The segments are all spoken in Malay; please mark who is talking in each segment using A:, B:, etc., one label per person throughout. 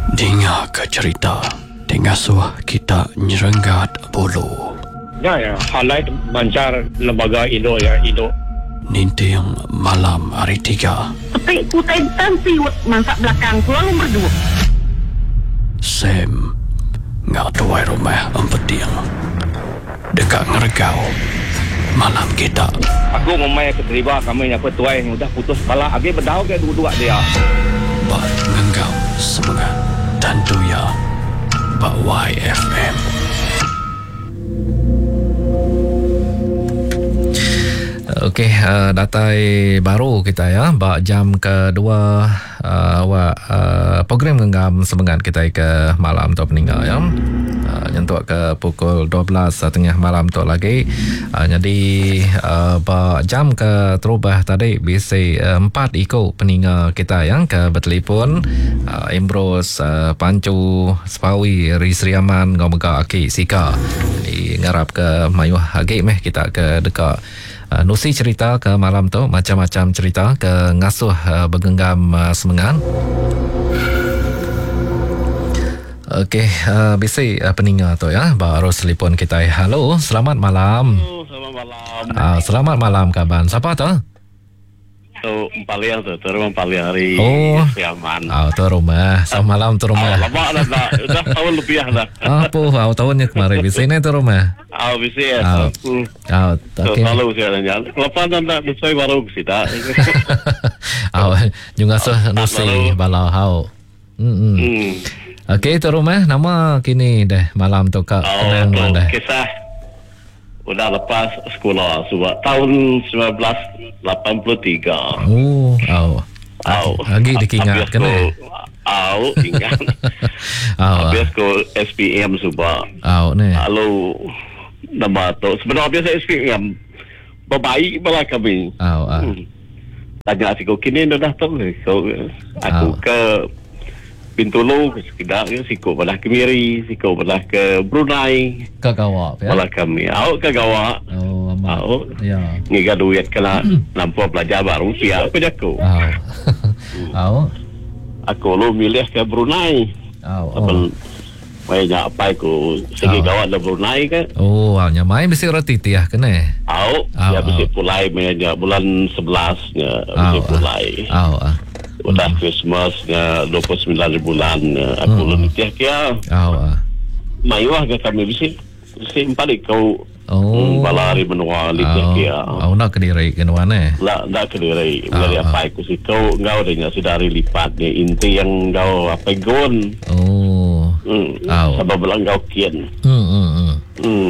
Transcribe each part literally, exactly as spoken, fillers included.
A: Dengar ke cerita Dengasuh kita nyerenggat bulu.
B: Ya, ya. Highlight mancar lembaga Indo ya, Indo.
A: Ninting malam hari tiga.
C: Tapi kutai tensi mangsa belakang pulang berdua.
A: Sam ngak tuai rumah empeting. Dekat ngeregau malam kita.
B: Aku ngomai keterima kami yang petuai yang udah putus kepala. Abi berdau ke dua-dua dia.
A: Bat ngenggau semangat tentu ya. Bak Y F M.
D: Okey, uh, datai baru kita ya, bak jam kedua uh, wa, uh, program genggam semangat kita ke malam tu peninggal ya. Uh, nyentuh ke pukul dua belas tengah malam tu lagi. Uh, jadi uh, bak jam ke terubah tadi bisa uh, empat iko peninggal kita yang ke bertelefon uh, Imbros uh, Pancu Sepawi Risriaman Ngomega Aki Sika. Jadi ngarap ke mayuh agi meh kita ke dekat Uh, nusi cerita ke malam tu, macam-macam cerita ke ngasuh uh, bergenggam uh, semengan. Okey, uh, bisa uh, peninggal tu ya, baru telefon kita. Halo, selamat malam.
B: Oh, selamat malam.
D: Uh, selamat malam kaban. Siapa tu?
B: Tu Palia tu, tu rumah Palia hari
D: Oh.
B: Siaman.
D: Oh, tu rumah. Selamat malam tu rumah.
B: Oh, lama dah, dah, dah tahun lebih dah.
D: Apa? Oh, tahunnya kemarin. Bisa ni tu rumah.
B: Ah, bisa ya.
D: Ah.
B: Aku
D: Oh,
B: so,
D: okey.
B: selalu saya tanya. Lepas dah nak sesuai baru ke sini.
D: Oh, juga so nusi balau hau. Hmm.
B: Hmm.
D: Okey, tu rumah. Nama kini deh malam tu kak.
B: Oh,
D: Kenang
B: tu
D: mana?
B: kisah udah lepas sekolah sebab tahun sembilan belas lapan puluh tiga.
D: Oh, oh.
B: Au.
D: Lagi dikingat kan eh?
B: Au, ingat.
D: Oh,
B: Habis ko S P M sebab.
D: oh ni.
B: Lalu nama tu sebenarnya biasa S P M berbaik bala kami.
D: Oh, ah.
B: Hmm. Tanya si ko kini dah tahu so aku
D: Au.
B: ke Bintulu sekedar si ko belah ke Miri, si ko belah ke Brunei,
D: Kak awak ya?
B: belah kami. Au ke Gawak.
D: Oh, amat.
B: Au.
D: Ya.
B: Ngiga duit kena lampu belajar baru siap aku jago.
D: Oh. Oh.
B: Aku lu milih ke Brunei.
D: Oh.
B: Apa
D: Oh.
B: banyak apa aku segi
D: Oh.
B: Gawak le Brunei ke.
D: Oh, awaknya main mesti roti tiah kan eh?
B: Au,
D: Au,
B: ya mesti
D: au.
B: pulai meja bulan sebelas nya mesti
D: Oh,
B: pulai.
D: Oh, ah.
B: Udah Christmas nya dua puluh sembilan bulan nya aku
D: Hmm.
B: lu tiah kia.
D: Oh, ah.
B: Mayuah ke kami mesti mesti balik kau
D: Oh.
B: balari menua li tiah
D: Oh,
B: kia.
D: oh nak kediri kan mana?
B: Lah dah kediri
D: Ah,
B: dari
D: ah.
B: apa aku si kau ngau dah sedari lipat ni inti yang kau apa gon.
D: Oh.
B: Hmm.
D: Au.
B: Sebab belang kau kian.
D: Hmm, hmm, hmm.
B: Hmm.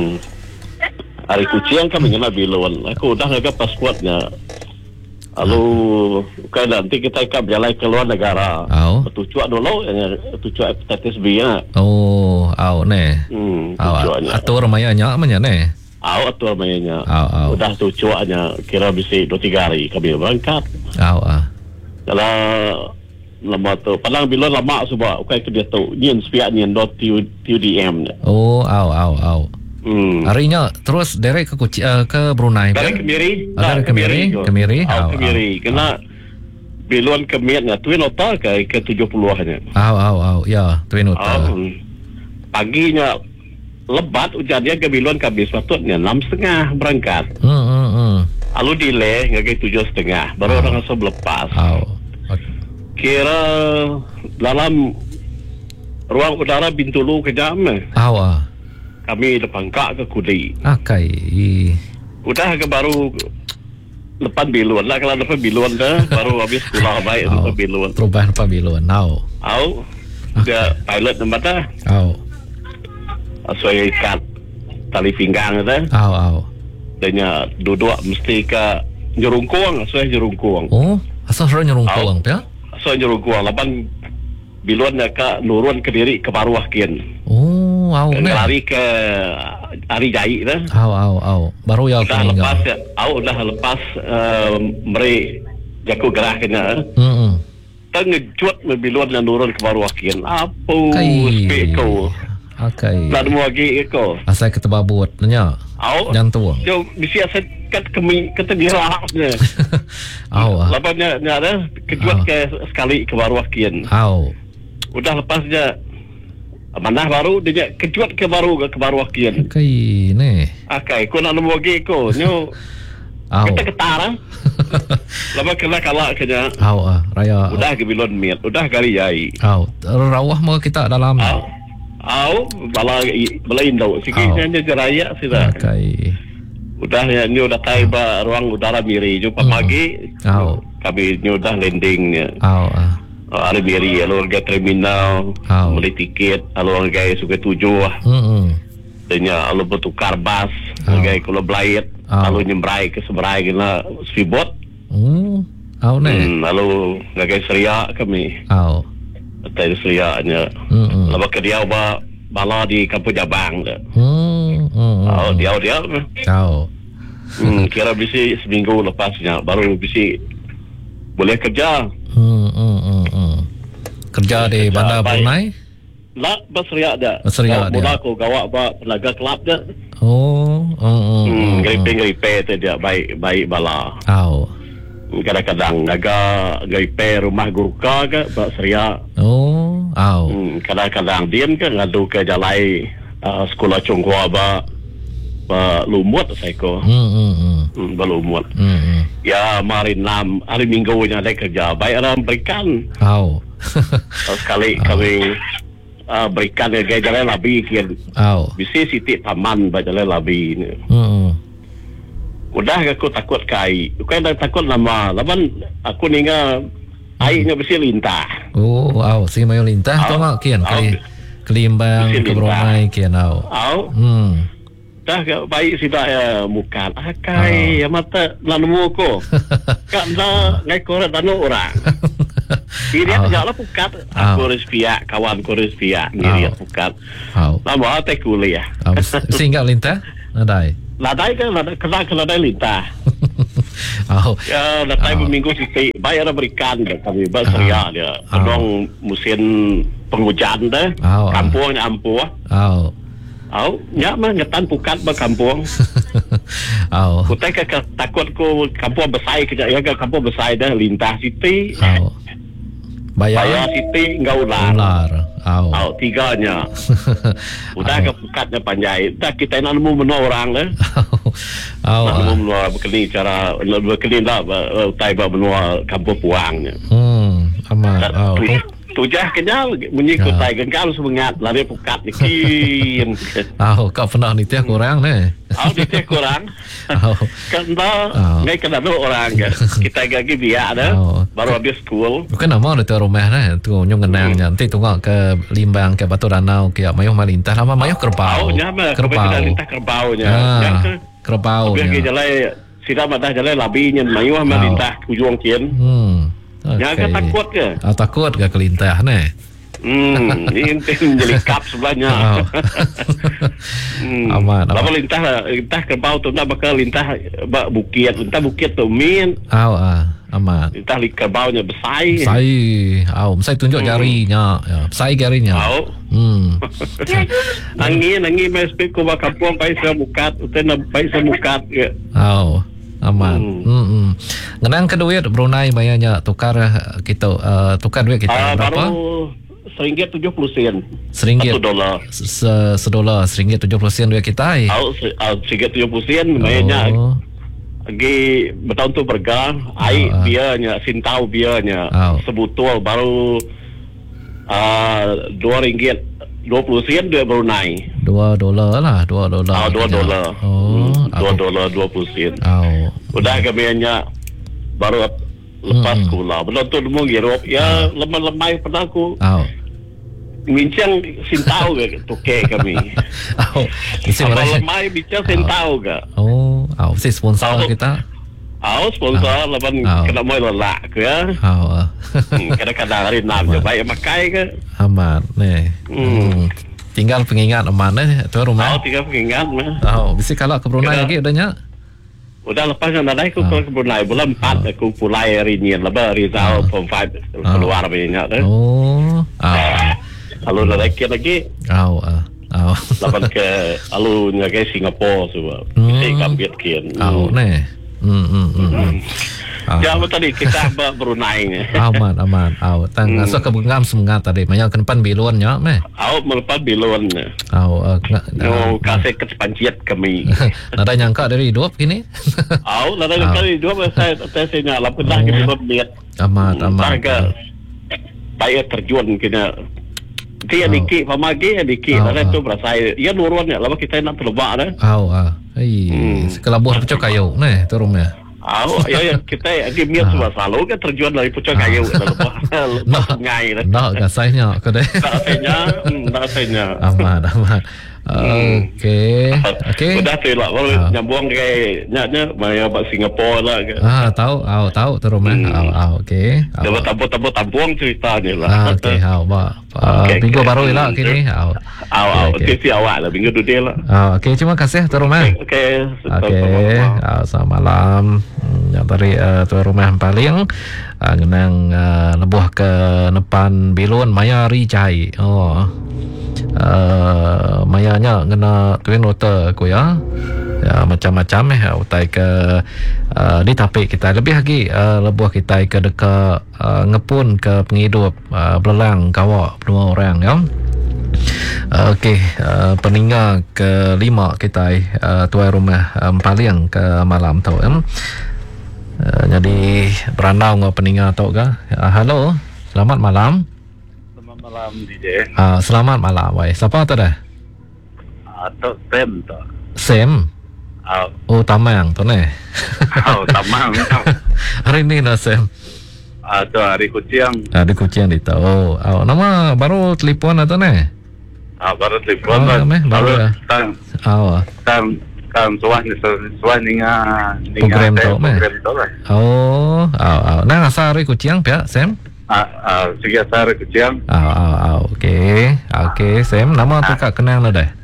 B: Hari kucing kami kena bilon. Aku dah ngagap pasportnya. Lalu kan nanti kita akan berjalan ke luar negara.
D: Au.
B: Tujuan dulu, tujuan hepatitis B ya.
D: Oh, au ni.
B: Hmm,
D: Au,
B: tujuannya.
D: atur mayanya mana ni?
B: Au atur mainnya.
D: Au, au.
B: Udah tujuannya kira bisa dua tiga hari kami berangkat.
D: Au, ah.
B: Kalau lama tu, padang bilon lama sebab ukai ke dia tu. Nyen sepiak nyen dot T U D M.
D: Oh, au, au, au.
B: Hmm.
D: Harinya terus derek ke Kuci, uh, ke Brunei
B: Dari
D: kan?
B: Kemiri.
D: Ah, dari Kemiri, Kemiri.
B: Au
D: Au,
B: Kemiri. Kena bilon kemiatnya. Twin otak ke ke tujuh puluhannya.
D: Au, au, au. Ya, Twin Otter.
B: Oh, paginya lebat hujannya ke bilon kami sepatutnya enam setengah berangkat.
D: Hmm, hmm, hmm.
B: Lalu delay ngagai tujuh setengah baru
D: Oh.
B: orang asal lepas.
D: Au.
B: Kira dalam ruang udara Bintulu kejam
D: Au, ah.
B: kami depan kak ke Kudi.
D: Akai.
B: Udah ke baru lepas bilon lah kalau lepas bilon dah baru habis sekolah baik
D: Au.
B: lepas bilon.
D: Perubahan apa bilon? Au.
B: Au dia pilot tempat dah.
D: Au.
B: Saya ikat tali pinggang dah.
D: Au, au.
B: Danya duduk mesti ke jerungkuang, saya jerungkuang.
D: Oh, asal suruh nyerung pulang ya?
B: Saya jerungkuang, lapan bilon ke nurun ke diri ke paruah kian.
D: Oh, au ni.
B: Lari ke hari jahit dah.
D: Au, au, au. Baru ya aku
B: Dah lepas
D: meninggal.
B: ya, au dah lepas uh, meri jago gerah kena.
D: Hmm, hmm.
B: Tengecut bilon dan nurun ke paruah kian. Apa
D: Kai.
B: speko?
D: Akai.
B: Tak mau lagi ko.
D: Asal kita babut nanya.
B: Au.
D: Jantung.
B: Jo bisi aset kat kemi kata dirahnya.
D: Au, ah.
B: Lapanya ada kejut
D: Au.
B: ke sekali ke baruah kian.
D: Au.
B: Udah lepasnya Manah baru dia kejut ke baru ke baru kian.
D: Kai ni.
B: Akai ko nak nombor gi ko. Nyo. Kita ketara. Lama kena kalah kena.
D: Au ah raya.
B: Udah ke bilon miat, udah kali yai.
D: Au rawah mo kita dalam.
B: Au. Au bala bala Indo. Sikit nya raya sudah.
D: Kai.
B: Udah ya ni udah taiba ruang udara Miri jumpa pagi.
D: Au.
B: Kami ni udah landingnya.
D: Au ah.
B: Ada Miri, lalu warga terminal,
D: oh.
B: beli tiket, lalu warga suka tujuh,
D: hmm.
B: dan ya, lalu bertukar bas, warga kalau belayat,
D: oh.
B: lalu nyembrai ke seberai kena speedboat,
D: oh, oh ne,
B: hmm, lalu warga Seria kami,
D: oh,
B: dari Serianya,
D: hmm.
B: lalu ke dia ba bala di Kampung Jabang,
D: hmm, hmm.
B: oh dia dia,
D: oh,
B: hmm, kira bisa seminggu lepasnya, baru bisa boleh kerja.
D: Hmm, hmm, hmm, hmm. Kerja di Bandar Brunei?
B: Lah, Basria ada.
D: Basria ada.
B: Mula aku gawak ba tenaga kelab dia.
D: Oh, oh, oh.
B: Hmm, gripe-gripe tu dia baik baik bala.
D: Oh.
B: Kadang-kadang naga gripe rumah gurka ke Basria.
D: Oh, oh.
B: Hmm, kadang-kadang dia kan ngadu ke jalai uh, sekolah Chonghua ba ba lumut saya ko.
D: Hmm, hmm, hmm.
B: Hmm, ba lumut.
D: Hmm, hmm.
B: Ya, hari enam, hari Minggu nya ada kerja. Baik orang berikan.
D: Oh.
B: Sekali oh. kami uh, berikan ke jalan labi kian.
D: Oh.
B: Bisa sitik taman ba jalan labi ni.
D: Hmm.
B: Udah aku takut kai. Bukan dah takut lama. Laban aku ninga airnya besi lintah.
D: Oh, wow, si mayo lintah tu mak kian kali kelimbang ke Brunei kian au.
B: Au.
D: Hmm.
B: Dah baik sida ya mukan. Akai ya mata nanu ko. Kak dah ngai korang danu orang. Dia janganlah pukat. Aku respia kawan ko respia ni dia pukat.
D: Au.
B: Lama te kuliah.
D: Au. Singgah lintah? Nadai.
B: Ladai kan ladai kena kena ladai lintah.
D: Au.
B: Ya, ladai berminggu siti. Bayar berikan kami Basria dia. Tolong musim penghujan dah. Kampungnya ampuh.
D: Au.
B: Au, nya mah ngetan pukat ba kampung.
D: Au.
B: Kutai ke takut ko kampung besai ke ya ke kampung besai dah lintah siti.
D: Au. Bayar,
B: Bayar siti enggak ular.
D: Ular. Au.
B: Au tiganya. Udah ke pukatnya panjai. Dah kita nak nemu menua orang dah.
D: Au.
B: Nak nemu menua berkeli cara berkeli lah utai ba menua kampung puangnya.
D: Hmm, amat. Au.
B: Tujah kenyal menyikut ya. Tai gengkal semangat lari pukat nikin.
D: Au, kau pernah nitih kurang ni?
B: Au nitih kurang.
D: Au.
B: Kena ngai kena dulu orang ke. Kita gagi biak dah. Baru habis school.
D: Bukan nama tu rumah ni. Tu nyong kenangnya. Nanti tunggu ke Limbang ke Batu Danau ke mayuh malintah lama mayuh kerbau.
B: Au nyama.
D: Kerbau.
B: Malintah kerbaunya.
D: Kerbau.
B: Biar ke jalan sidam ada jalan labinya mayuh malintah ujung kien.
D: Hmm. Okay.
B: Jangan takut ke?
D: Oh, takut ke kelintah ni?
B: Hmm, ini menyelingkap sebelahnya.
D: Oh.
B: hmm.
D: Aman.
B: Lama lintah, lintah kerbau tu nak bakal lintah bak bukit, lintah bukit tu min.
D: Oh, ah, aman.
B: Lintah li kerbaunya besai.
D: Besai, oh, besai tunjuk hmm. jarinya, ya, besai jarinya.
B: Oh.
D: Hmm.
B: Angin, angin mesbik ko bak kampung baik semukat, utai nak baik semukat ke.
D: Oh. Aman. Hmm. Hmm. Ngenang ke duit Brunei bayarnya tukar kita uh, tukar duit kita uh, berapa?
B: Baru seringgit tujuh puluh sen.
D: Seringgit.
B: Satu dolar.
D: Se sedolar seringgit tujuh puluh sen duit kita.
B: Oh, seringgit tujuh puluh sen bayarnya.
D: Oh.
B: Lagi bertahun tu berga, air oh, uh. biarnya, sintau biarnya.
D: Oh.
B: Sebutul baru uh, dua ringgit. Dua puluh sen duit Brunei.
D: Dua dolar lah, dua dolar.
B: Oh, dua dolar.
D: Oh,
B: hmm, dua dolar dua puluh sen.
D: Oh.
B: Udah kami hanya baru lepas
D: hmm.
B: sekolah. Belum tu mau Europe. Ya, oh. lemah-lemah pernah aku.
D: Oh.
B: Bincang sintau ke tuke kami.
D: Oh.
B: Kalau lemah bincang sintau ke.
D: Oh, oh, si sponsor oh. kita.
B: Oh, sponsor lepas
D: oh.
B: kena mau lelak ke ya.
D: Oh.
B: Kadang-kadang hari enam je baik makai ke.
D: Aman nih. Hmm. Tinggal pengingat aman nih tu rumah.
B: Oh, tinggal pengingat mah.
D: Oh, bisa kalau ke Brunei lagi udahnya.
B: Udah lepas yang ada aku oh. ke Brunei bulan empat oh. aku pulai hari ni lepas Rizal oh. form five keluar oh. banyak tu.
D: Oh. Oh.
B: Lalu lagi lagi.
D: Oh. Oh.
B: Lepas ke lalu ngagai Singapura semua. Bisa kambit kian.
D: Oh, nih. Hmm, hmm, hmm. Ah.
B: Jangan tadi kita Brunei.
D: Aman aman. Au tang
B: Hmm.
D: asa kebungam semangat tadi. Maya kedepan bilon nya meh.
B: Au melepas bilon.
D: Au
B: No kasih kepanciat kami.
D: nada nyangka dari hidup gini.
B: Au nada
D: Au.
B: kali dua saya saya nyala pernah kita berniat.
D: Amat amat.
B: Harga baik terjun kena. Dia
D: Au.
B: dikit pamagi dikit.
D: Au,
B: Nada
D: au.
B: tu berasa ya nuruan ya. Lama kita nak terbak dah.
D: Au ah. Hei,
B: Hmm.
D: sekelabuh pecok kayu neh turunnya.
B: Au ya ya kita dia miat
D: Ah.
B: sudah selalu kan terjun dari pucuk kayu lepas lepas sungai dah.
D: Nak gasainya ke deh.
B: Rasanya, hmm, rasanya.
D: Amat amat. Okey. Okey.
B: Sudah tu lah. Baru
D: Ah.
B: nyambung ke nyatnya maya bak Singapura lah. Ke.
D: Ah, tahu, au tahu turun meh.
B: Hmm.
D: Au au okey. Au.
B: Kalau tampung-tampung tampung ceritanya lah.
D: Ah, okey, au ba. Ah,
B: Okey,
D: minggu
B: okey.
D: baru lah kini. Au.
B: Aw, aw,
D: Okey, okey.
B: okay. awak lah. Minggu tu dia lah.
D: Ah, okey, terima kasih turun meh.
B: Okey.
D: Okey, ah, selamat malam. Hmm, Yang tadi uh, tuan rumah paling uh, ngenang uh, lebuh ke depan bilun Maya Rijai. Oh. Uh, mayanya ngena twin water aku ya. Ya macam-macam eh utai ke uh, di tapik kita lebih lagi uh, lebuh kita ke dekat uh, ngepun ke penghidup uh, belelang kawak dua orang ya. Uh, Okey, uh, peninggal kelima kita uh, tuan rumah um, paling ke malam tu ya. Uh, jadi beranau ngau peninggal tu ke. Uh, halo, selamat malam.
B: Selamat malam D J.
D: Uh, selamat malam, wai. Siapa tu dah?
B: Atau Sam tu.
D: Sam.
B: Aw,
D: Oh, Tamang tu ni.
B: aw, tamang.
D: Hari ni lah Sam.
B: Atau hari kucing.
D: Ada kucing di tahu. Oh, oh, nama baru telefon atau ni?
B: Ah, baru telefon
D: Oh,
B: lah.
D: meh, baru ya.
B: Tang,
D: Oh,
B: tang, tang suah ni suah ni nga
D: Program tu, meh.
B: Program tu lah.
D: oh, oh, oh. Nah, asal hari kucing pihak Sam?
B: Ah, ah, sige asar kucing.
D: Oh, oh, oh. Okey, okey Sam. Nama tu kak kenal lah dah.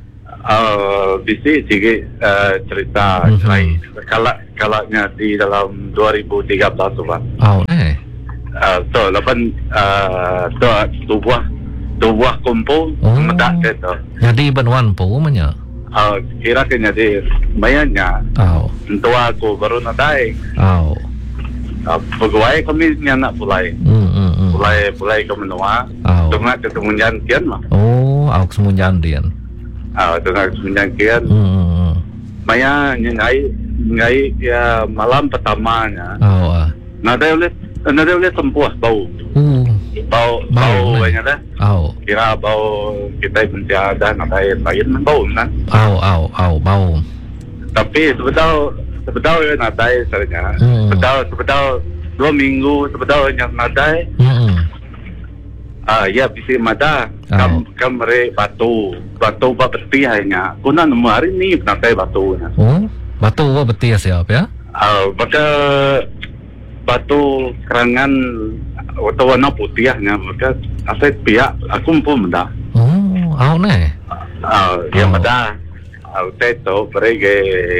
B: Uh, bisi sikit uh, cerita
D: Mhm.
B: lain. Kalau kalanya di dalam dua ribu tiga belas tu Pak.
D: Oh, eh.
B: Uh, so lepas uh, tu tu buah tu buah kumpul
D: Oh.
B: medak ke tu.
D: Jadi benuan pu mana?
B: Uh, kira kena di bayarnya
D: Oh,
B: tua aku baru nak naik.
D: oh.
B: Uh, pegawai kami yang nak pulai.
D: Hmm, hmm, hmm.
B: Pulai pulai ke menua.
D: Oh.
B: Tengah ketemu kian mah.
D: Oh, aku semunjan dia.
B: Ah, tengah ketemu kian.
D: Hmm, hmm, hmm.
B: Maya ngai ngai ya malam pertamanya.
D: Oh, ah.
B: Nada boleh nada boleh tempuh bau.
D: Uh,
B: Bau
D: Bau,
B: bau
D: kan?
B: banyak dah.
D: oh.
B: Kira bau kita mencari ada nada lain bau kan.
D: Au, au, au, bau.
B: Tapi sebetul sebetul nada sebenarnya.
D: Hmm.
B: Sebetul sebetul dua minggu sebetul yang nada.
D: Hmm, hmm.
B: Ah ya bisa mada.
D: Oh.
B: Kam kam re batu batu apa peti hanya. Kuna nemu hari ni nada batu nya.
D: Oh, batu apa betul siap ya?
B: Ah maka batu kerangan atau warna putihnya maka aset pihak aku pun menda.
D: Oh, au ni.
B: Ah yang
D: Oh.
B: meda. Ah teto pergi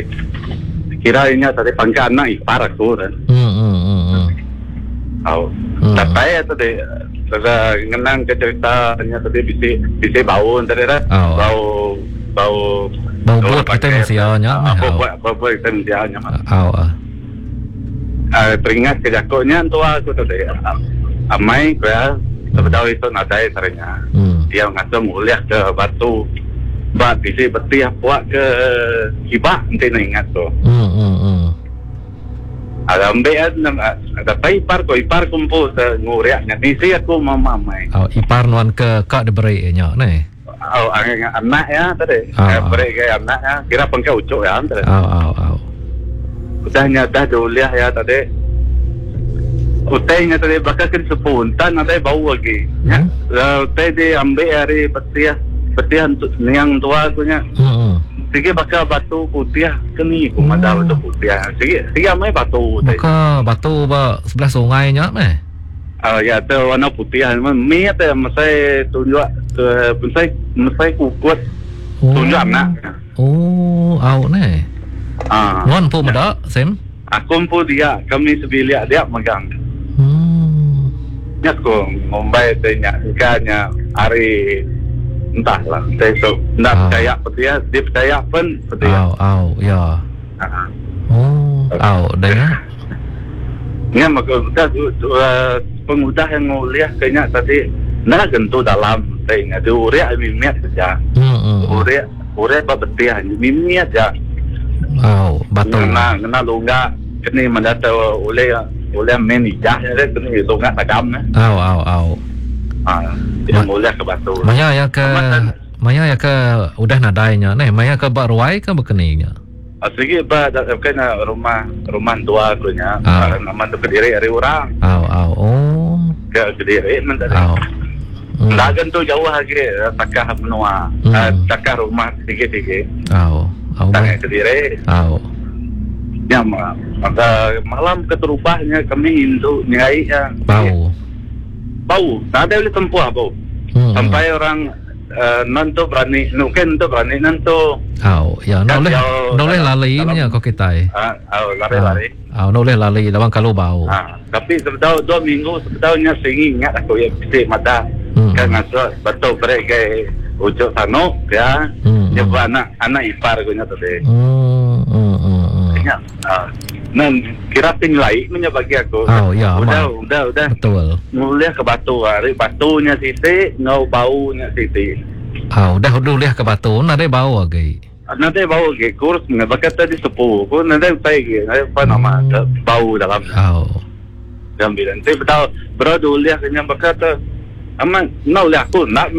B: kira ini tadi pangkat anak ipar aku kan.
D: Hmm, hmm, hmm, hmm.
B: Ah
D: Hmm.
B: tapi tadi saya ngenang ke ceritanya tadi bisa bisa bau tadi dah.
D: Oh.
B: Bau bau
D: Bau buat kita mesti awalnya.
B: Ah, bau buat bau buat kita mesti awalnya.
D: Au, ah.
B: Ah teringat kejakonya tua aku tadi. Amai kaya sebetul itu nadai terenya.
D: Hmm.
B: Dia ngasa mulia ke batu bat bisi beti buat ke hibah nanti nak ingat tu.
D: Hmm, hmm, hmm.
B: Ada ambil ada pai ipar ko ipar kumpul sa nguriaknya ni si aku mama mai.
D: Au, ipar nuan ke kak diberi nya ni.
B: Oh ang anak ya tadi.
D: Ah,
B: Eh
D: ah.
B: beri ke anak ya kira pangka ucuk ya tadi.
D: Au, au, au.
B: Udahnya dah doliah ya tadi. Utainya tadi bakal kan sepuntan ada bau lagi. Ya.
D: Hmm?
B: Utai dia ambil hari peti peti untuk yang tua aku nya.
D: Hmm, hmm.
B: Sige bakal batu putih keni
D: Oh.
B: kumada batu putih. Sige sige amai batu tadi.
D: Maka batu ba sebelah sungai nya meh.
B: Ah ya tu warna putih. Mi tu masai tunjuk ke masai masai kukut
D: Oh.
B: tunjuk anak.
D: Oh, au ni.
B: Ah.
D: Nuan pu medak, Sam?
B: Aku pun dia kami sebilik dia megang.
D: Hmm.
B: Nya ko Mumbai tanya ikannya hari entahlah. Saya so nak
D: Ah.
B: percaya peti dia percaya pun peti.
D: Au, au, ya.
B: Ah.
D: Oh, au dah ya.
E: Nga magudah uh, pengudah yang nguliah kayaknya tadi nah gentu dalam tanya di uria mimiat saja.
D: Hmm, hmm.
E: Uria uria apa betia mimiat aja.
D: Oh, betul.
E: Nah, kena lunga kini mendata oleh oleh menijah ya kini lunga tagam nah.
D: Au au au.
E: Ah, dia nguliah ke batu.
D: Maya ya ke Maya ya ke udah nadainya nih, Maya ke baruai ke bekeningnya.
E: Asigi ba kena rumah rumah tua punya
D: Ah.
E: nama tu Kediri hari orang
D: Au au. Oh.
E: ke Kediri mentari.
D: Au. Hmm.
E: Lagan tu jauh lagi takah menua,
D: Hmm.
E: uh, takah rumah sikit-sikit.
D: Au. Au.
E: Takah Kediri.
D: Au.
E: Ya ma, maka malam keterubahnya kami Hindu nyai ya.
D: Bau.
E: Bau, tak ada boleh tempuh bau.
D: Hmm.
E: Sampai orang uh, nanto berani, nuken tu berani nanto.
D: Au, ya
E: Kan
D: noleh
E: jauh
D: noleh
E: dalam-
D: lali
E: dalam-
D: nya kok kita.
E: Ah, uh, lari-lari.
D: Au noleh lali lawang kalau bau.
E: Ah, tapi sebetulnya dua minggu sebetulnya saya ingat aku yang bisik mata.
D: Hmm.
E: Kan masuk betul mereka ujuk tanuk ya.
D: Hmm,
E: Dia
D: hmm.
E: buat anak anak ipar aku nya tadi.
D: Hmm, hmm, hmm, hmm.
E: Ingat. Ah. Dan kira tinggalai punya bagi aku.
D: Oh, ya,
E: udah,
D: aman.
E: udah, udah.
D: Betul.
E: Mulia ke batu hari batunya titik, ngau baunya titik.
D: Au dah noleh ke batu ada bau lagi.
E: Nanti bau ke kurs mengabakat tadi sepuh. Kau nanti pergi, nanti apa nama
D: Hmm.
E: bau dalam.
D: Au.
E: Gambilan. Tapi betul beradu lihat kenyang berkata, aman, nau lihat aku nak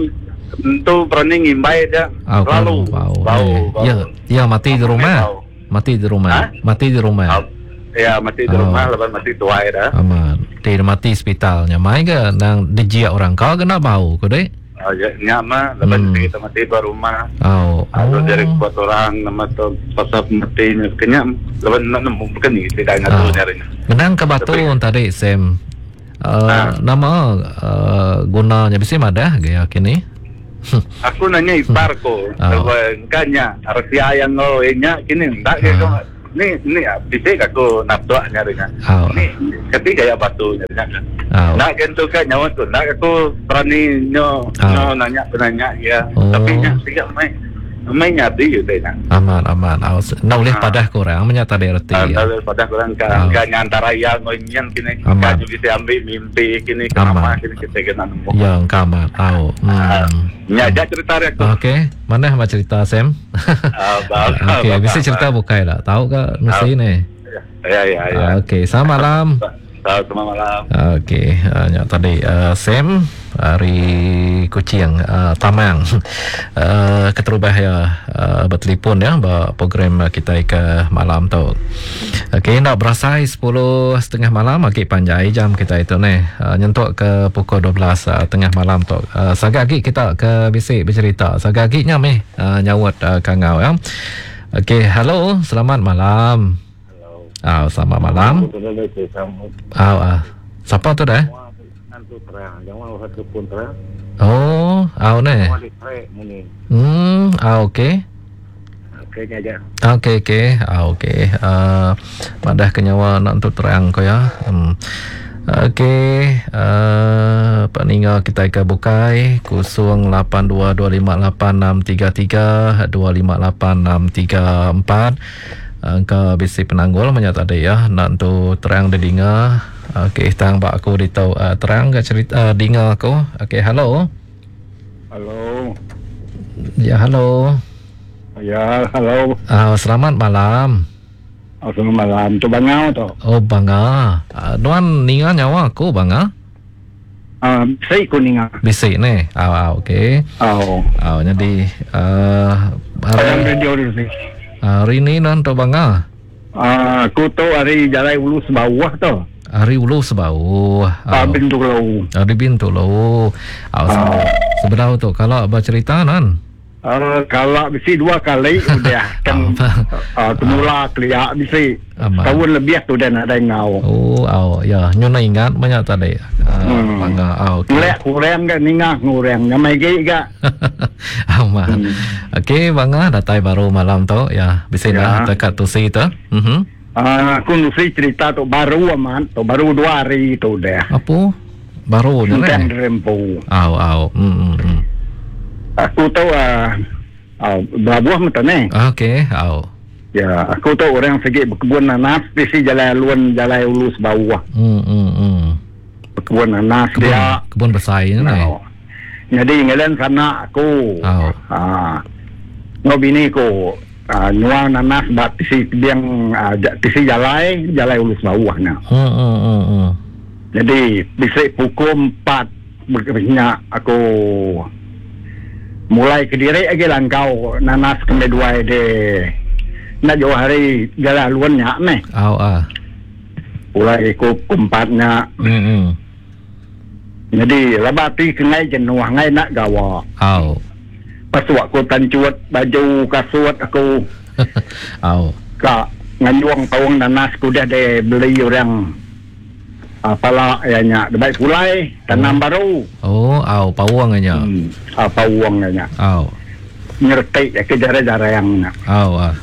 E: tu berani ngimbai dia.
D: Au
E: Lalu
D: bau.
E: bau,
D: Eh,
E: bau.
D: Ya, ya mati di rumah.
E: Bau.
D: Mati di rumah.
E: Hah?
D: Mati di rumah.
E: Ah, ya mati di
D: Oh.
E: rumah, lepas mati tuai dah.
D: Aman. Di mati hospitalnya. Mai ke nang dijia orang kau kena bau kau deh.
E: Oh, ya, nyama, lepas
D: Hmm.
E: kita mati di rumah.
D: Au.
E: Ada
D: Oh.
E: dari buat orang nama tu pasal matinya kenyang, lepas nak nemu bukan ni tidak ingat tu
D: Ah.
E: nyarinya.
D: Kenang ke batu tadi Sam. Uh,
E: Ah.
D: Nama uh, gunanya bisa ada gaya kini.
E: Aku nanya ipar ko,
D: Ah.
E: lepas kanya arsia yang ngau enya kini tak ke
D: Ah.
E: ni ni bisa aku nak doa nyarinya.
D: Au.
E: Ni ketika ya batu nyarinya.
D: Au.
E: Nak kentu kan nyawa tu, nak aku berani nyo
D: Ah.
E: nyo nanya penanya ya,
D: Oh.
E: tapi nya tiga mai mai nyadi je dia.
D: Aman aman. Au. Noleh
E: Ah.
D: padah kurang menyata dari reti.
E: Antara pada orang
D: Ah.
E: kan kan antara yang ngonyan kini
D: Aman.
E: kan bisa ambil mimpi kini
D: Aman.
E: kenapa kini kita kena nemu.
D: Yang kaman. Au.
E: Ah,
D: Hmm.
E: Nyajak cerita aku.
D: Okey, mana mau cerita Sam?
E: Ah, bagus,
D: Okey,
E: bagus.
D: bisa cerita bukai lah. Tahu ke mesti ni?
E: Ya ya ya.
D: Ah, Okey, selamat malam.
E: Selamat malam.
D: Okey, uh, ya, tadi uh, Sam dari Kuching, uh, Tamang. Uh, keterubah ya uh, bertelefon ya bah program kita ke malam tu. Okey, nak berasai sepuluh setengah malam okey panjai jam kita itu ni. Uh, nyentuk ke pukul dua belas uh, tengah malam tu. Uh, sagak lagi kita ke bisik bercerita. Sagak lagi nyam eh uh, nyawat uh, kangau ya. Okey, hello, selamat malam. Ah, selamat malam. Ah, ah. Siapa tu dah? Oh, ah ni. Hmm, ah okey. Okey okey. Ah okey. Ah, madah kenyawa nak untuk terang ko ya. Hmm. Okey, uh, peninggal kita ke bukai kosong lapan dua dua lima lapan enam tiga tiga dua lima lapan enam tiga empat. Angka bisi penanggul menyata ada ya nak untuk terang di dinga. Okey, tang bak aku ditau uh, terang ke cerita uh, dinga aku. Okey, hello.
F: Halo.
D: Ya, hello.
F: Ya, halo.
D: Ah, selamat malam.
F: Oh, selamat malam. Tu bangau tu.
D: Oh, bangga. Uh, Nuan ninga nyawa aku bangga.
F: Ah, saya kuninga.
D: Bisi ni. Ah, ah okey.
F: Oh.
D: Ah, jadi uh,
F: Ayam
D: hari,
F: radio ni.
D: hari ni nan tu bangga.
F: Ah, aku tu hari jalan ulus bawah tu.
D: Hari ulu sebau.
F: Ah, bintu lau.
D: Hari bintu lo. Ah,
F: Ah.
D: sebenarnya tu kalau bercerita nan.
F: Ah, kalau bisi dua kali udah kan ah semula kelia bisi.
D: Aman.
F: Tahun lebih tu dah nak ada ngau.
D: Oh, oh, ya, nyuna ingat banyak tadi. Ah,
F: Hmm.
D: bangga. Ah, okey.
F: Mulai kurang kan ninga ngurang nyamai ge ga.
D: Aman. Okey, bangga datai baru malam tu ya. Bisa
F: Ya.
D: dah dekat tu si tu. Mhm.
F: Ah, aku nusi cerita tu baru aman, tu baru dua hari tu dah.
D: Apa? Baru je
F: Tentang
D: ni.
F: rempu.
D: Au, au. Hmm, hmm, hmm.
F: Aku tahu ah, ah berbuah macam ni.
D: Okey, au.
F: Ya, aku tahu orang segi berkebun nanas di si jalan luan jalan ulus bawah.
D: Hmm, hmm, hmm.
F: Berkebun nanas
D: Kebun,
F: dia.
D: kebun besar ni.
F: No. Jadi ngelen sana aku.
D: Oh.
F: Ah. Ngobini ko uh, nuang nanas bat tisi biang uh, tisi jalai jalai ulus bawahnya.
D: Hmm, hmm, hmm, hmm.
F: Jadi bisa pukul empat berkenya aku mulai ke diri lagi langkau nanas kedua de nak jauh hari jalan luannya meh.
D: Au ah.
F: Mulai ku empatnya.
D: Hmm, hmm.
F: Jadi labati kenai jenuh ngai nak gawa.
D: Au.
F: Pas aku tancuat baju kasut aku
D: Au.
F: ka nganyuang tawang nanas ku dah de beli orang apalah ayanya debai pulai tanam baru.
D: Oh, au pawang nya.
F: Hmm, apa uangnya?
D: Au.
F: Nyertai ke jara-jara yang nak.
D: Au ah.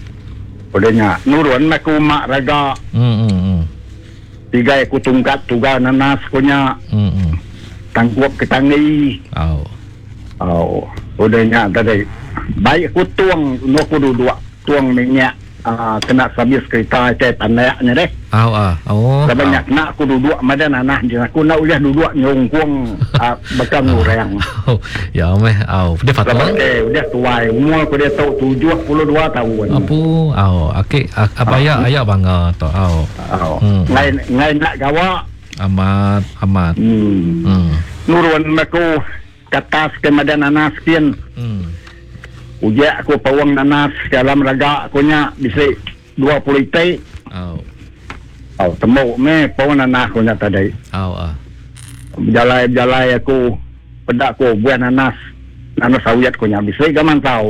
F: Udahnya nurun aku mak raga
D: Hmm, hmm, hmm.
F: tiga aku tungkat tuga nanas punya
D: Hmm, hmm.
F: tangkup ke tangi.
D: Au.
F: Oh, udahnya tadi baik aku tuang no aku duduk tuang minyak uh, kena sabis kereta cai pandainya deh.
D: Au ah. Oh.
F: Sebanyak nak aku duduk madan nanah je aku nak ulah duduk nyongkuang uh, bekam orang.
D: Au. Ya meh, au. Dia
F: Lepas
D: fatwa.
F: eh udah tuai umur aku dia tahu tujuh puluh dua tahun.
D: Apa? Au. Okey, apa ya ayah bangga tu. Au.
F: Oh.
D: Hmm.
F: Ngai ngai nak gawa.
D: Amat, amat.
F: Hmm.
D: Hmm.
F: Nurun aku katas ke madan nanas kian.
D: Hmm.
F: Ujak aku pawang nanas dalam raga aku nya bisa dua puluh itai.
D: Au.
F: Oh, temu me pawang nanas aku nya tadi.
D: Au ah.
F: Jalai-jalai aku pedak aku buah nanas. Nanas sawiat aku nya bisa gaman tahu.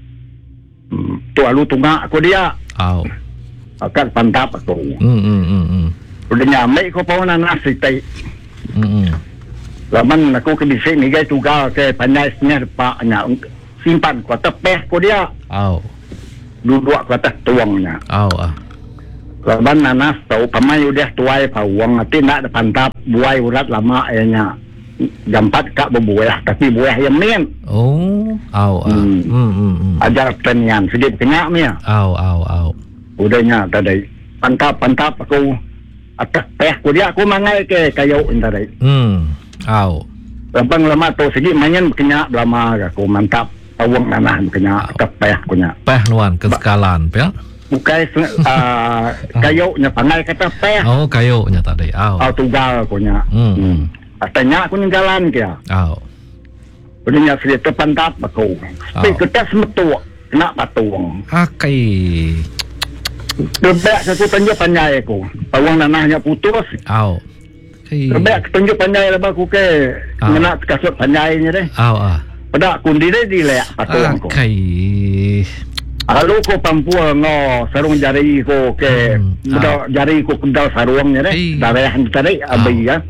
F: Hmm. Tu alu tunga aku dia.
D: Au.
F: Akan pantap aku.
D: Hmm, hmm, hmm, hmm.
F: Udah nyamai aku pawang nanas itai.
D: Hmm, hmm.
F: Laman aku ke bisik ni guys tugal ke pandai senyap paknya simpan ku tepeh ku dia
D: Au.
F: duduk ku atas tuangnya.
D: Au ah.
F: Laman nanas tahu pamai udah tuai pawang nanti nak ada pantap buai urat lama ayahnya jampat kak berbuah tapi buah yang min.
D: Oh, au ah.
F: Hmm.
D: Hmm, hmm, hmm.
F: Ajar pertanian sedip kenyak ni.
D: Au, au, au.
F: Udahnya tadi pantap-pantap aku atas teh ku dia aku mangai ke kayu tadi.
D: Hmm. Au.
F: Labang lama tu segi manyan kenyak lama aku mantap pawang nanah kenyak atas teh ku nya.
D: Peh nuan ke sekalan, ya?
F: Bukai uh, kayu nya pangai kata teh.
D: Oh, kayu nya tadi. Au.
F: Au tugal ku nya.
D: Hmm. hmm.
F: Atanya aku ning jalan kia.
D: Au.
F: Udahnya sedih terpantap aku. Tapi
D: Oh.
F: kita semetu kena patung.
D: Akai.
F: Lebek aku tunjuk pandai aku. Pawang nanahnya putus.
D: Au. Kai.
F: Lebek tunjuk pandai lah aku ke.
D: Oh.
F: Kena kasut pandainya deh.
D: Au ah.
F: Pada kundi deh dilek patung aku.
D: Akai.
F: Lalu ko pampua ngo sarung jari ko ke.
D: Hmm.
F: Bedal jari ko kendal sarungnya deh.
D: Eh.
F: Darehan tadi abi ya.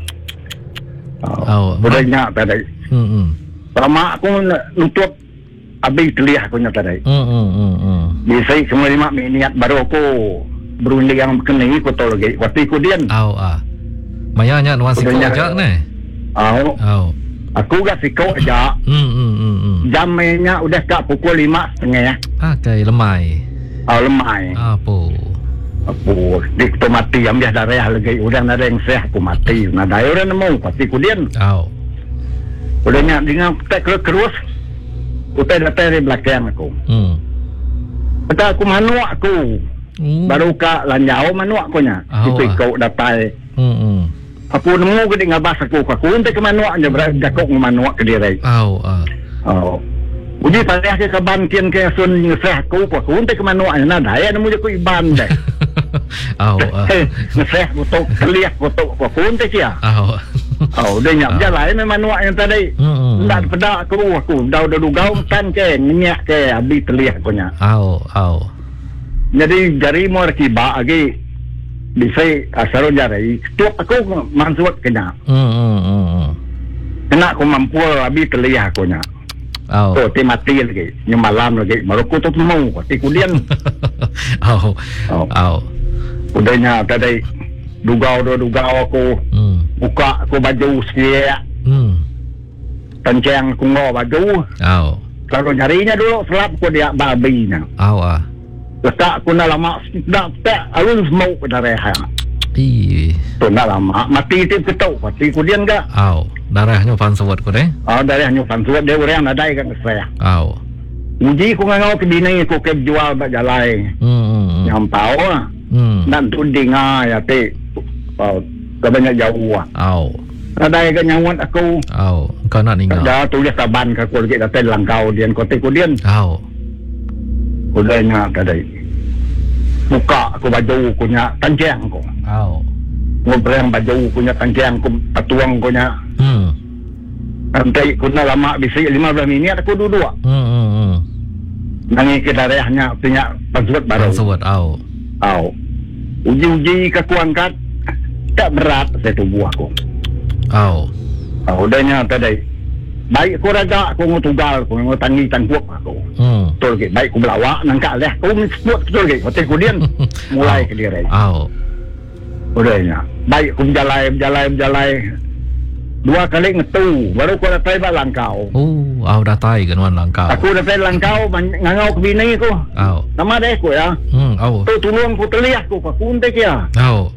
D: Au.
F: Budanya tadi.
D: Hmm, hmm.
F: Lama aku nutup abi telih aku nya tadi.
D: Hmm, hmm, hmm, hmm.
F: Bisa semua lima minit baru aku berunding yang kena aku tahu lagi. Waktu aku dian.
D: Au ah. Maya nya nuan siko
F: Udahnya.
D: aja ne.
F: Oh,
D: Au.
F: aku gak siko aja.
D: Hmm, hmm, hmm, hmm.
F: Jamnya udah tak pukul lima setengah.
D: Akai lemai.
F: Oh lemai.
D: Apa?
F: Aku dik tu mati yang dia darah lagi. Udah nada yang seh aku mati. Nada orang nemu pasti aku dian.
D: Au.
F: Udahnya dengan tak kerus. Utai datang dari belakang aku.
D: Hmm.
F: Kata aku manu aku.
D: Hmm.
F: Baru ka lanjau manu aku nya.
D: Oh,
F: Itu
D: ah.
F: kau datai.
D: Hmm, hmm.
F: Aku nemu ke ngabas aku. Aku untuk ke manu aja berada jakok manu ke diri.
D: Au ah.
F: Oh. Uji pada ke kaban kian ke sun ngeseh aku. Aku untuk ke manu aja. Nah daya nemu je ku iban deh.
D: Au ah.
F: Ngeseh kutuk keliak kutuk. Aku untuk ya.
D: Au.
F: Oh, dia nyap jalan memang manu yang tadi.
D: Hmm.
F: Tak pedak aku. Aku dah dah dugau kan ke. Nyenyak ke. Abi terlihat aku nya.
D: Au, au.
F: Jadi jari mau kiba lagi bisa asal jari tu aku masuk kena
D: Hmm, hmm, hmm, hmm.
F: kena aku mampu abi terlihat aku nya
D: Au.
F: tu ti mati lagi ni malam lagi baru aku tu mau ti kudian
D: Au.
F: oh
D: Au.
F: udahnya tadi dugau do dugau aku
D: Hmm.
F: buka aku baju sia
D: Hmm.
F: kencang aku ngau baju
D: Au.
F: kalau nyarinya dulu selap aku dia babinya
D: Au ah.
F: letak aku nak lama dak tak alun semau ke darah.
D: Ih.
F: Tu nak lama mati tu ketuk mati kemudian gak.
D: Au, darahnya pan suat ku deh.
F: Ah darahnya pan suat dia orang ada kan saya.
D: Au.
F: Uji ku ngau ke bini ku ke jual bak jalai.
D: Hmm.
F: Yang tahu ah.
D: Hmm.
F: Dan tu dengar ya te. Oh, kebanyak jauh ah.
D: Au.
F: Ada kan nyawat aku.
D: Au, kau nak ninggal.
F: Dah tulis saban ke aku lagi datang langkau dian kote kudian.
D: Au.
F: Kudanya tadi. Buka aku baju punya tanjang ko.
D: Au.
F: Ngobrang baju punya tanjang ku patuang punya.
D: Hmm.
F: Nanti kuna lama bisi lima belas minit aku duduk.
D: Hmm, hmm, hmm.
F: Nangi ke darahnya punya pasut baru.
D: Suat au.
F: Au. Uji-uji ke aku angkat tak berat saya tubuh aku.
D: Au.
F: Au udahnya tadi. Baik aku raja aku ngutugal aku ngutangi tanggup aku.
D: Hmm.
F: Betul ke baik aku belawak nangkak leh aku sebut betul ke hotel kudian mulai ke diri.
D: Au.
F: Udahnya. Baik aku berjalai berjalai berjalai. Dua kali ngetu baru aku datang bak langkau.
D: Oh, au datai kan wan langkau.
F: Aku datang langkau ngangau ke bini aku.
D: Au.
F: Nama dia aku ya.
D: Hmm, au.
F: Tu tolong aku terlihat aku aku untek ya.
D: Au.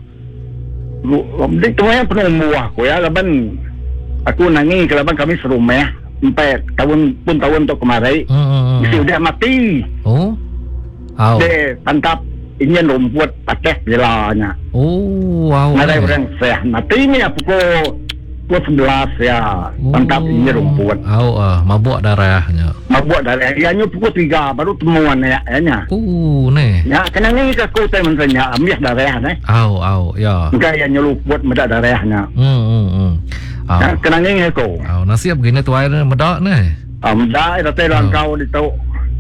F: Lu dik tu yang penuh muah aku ya laban aku nangi ke laban kami serumah sampai tahun pun tahun tu kemarin.
D: Hmm, hmm, hmm.
F: Mesti udah mati.
D: Oh. Au.
F: Dia tangkap ingin rumput pakai jelanya.
D: Oh, wow.
F: Ada orang sehat matinya pukul pukul sebelas ya tangkap ingin rumput.
D: Au, ah, mabuk darahnya.
F: Mabuk dari ianya pukul tiga baru temuan ya nya.
D: Oh, ne.
F: Ya kena ni ke aku teman saya ambil darah ni.
D: Au, au, ya.
F: Enggak yang nyeluput medak darahnya.
D: Hmm, hmm, hmm. Au.
F: Ya kena ni aku.
D: Au, nasib begini tu air medak ne.
F: Amda ida teh langkau di tu.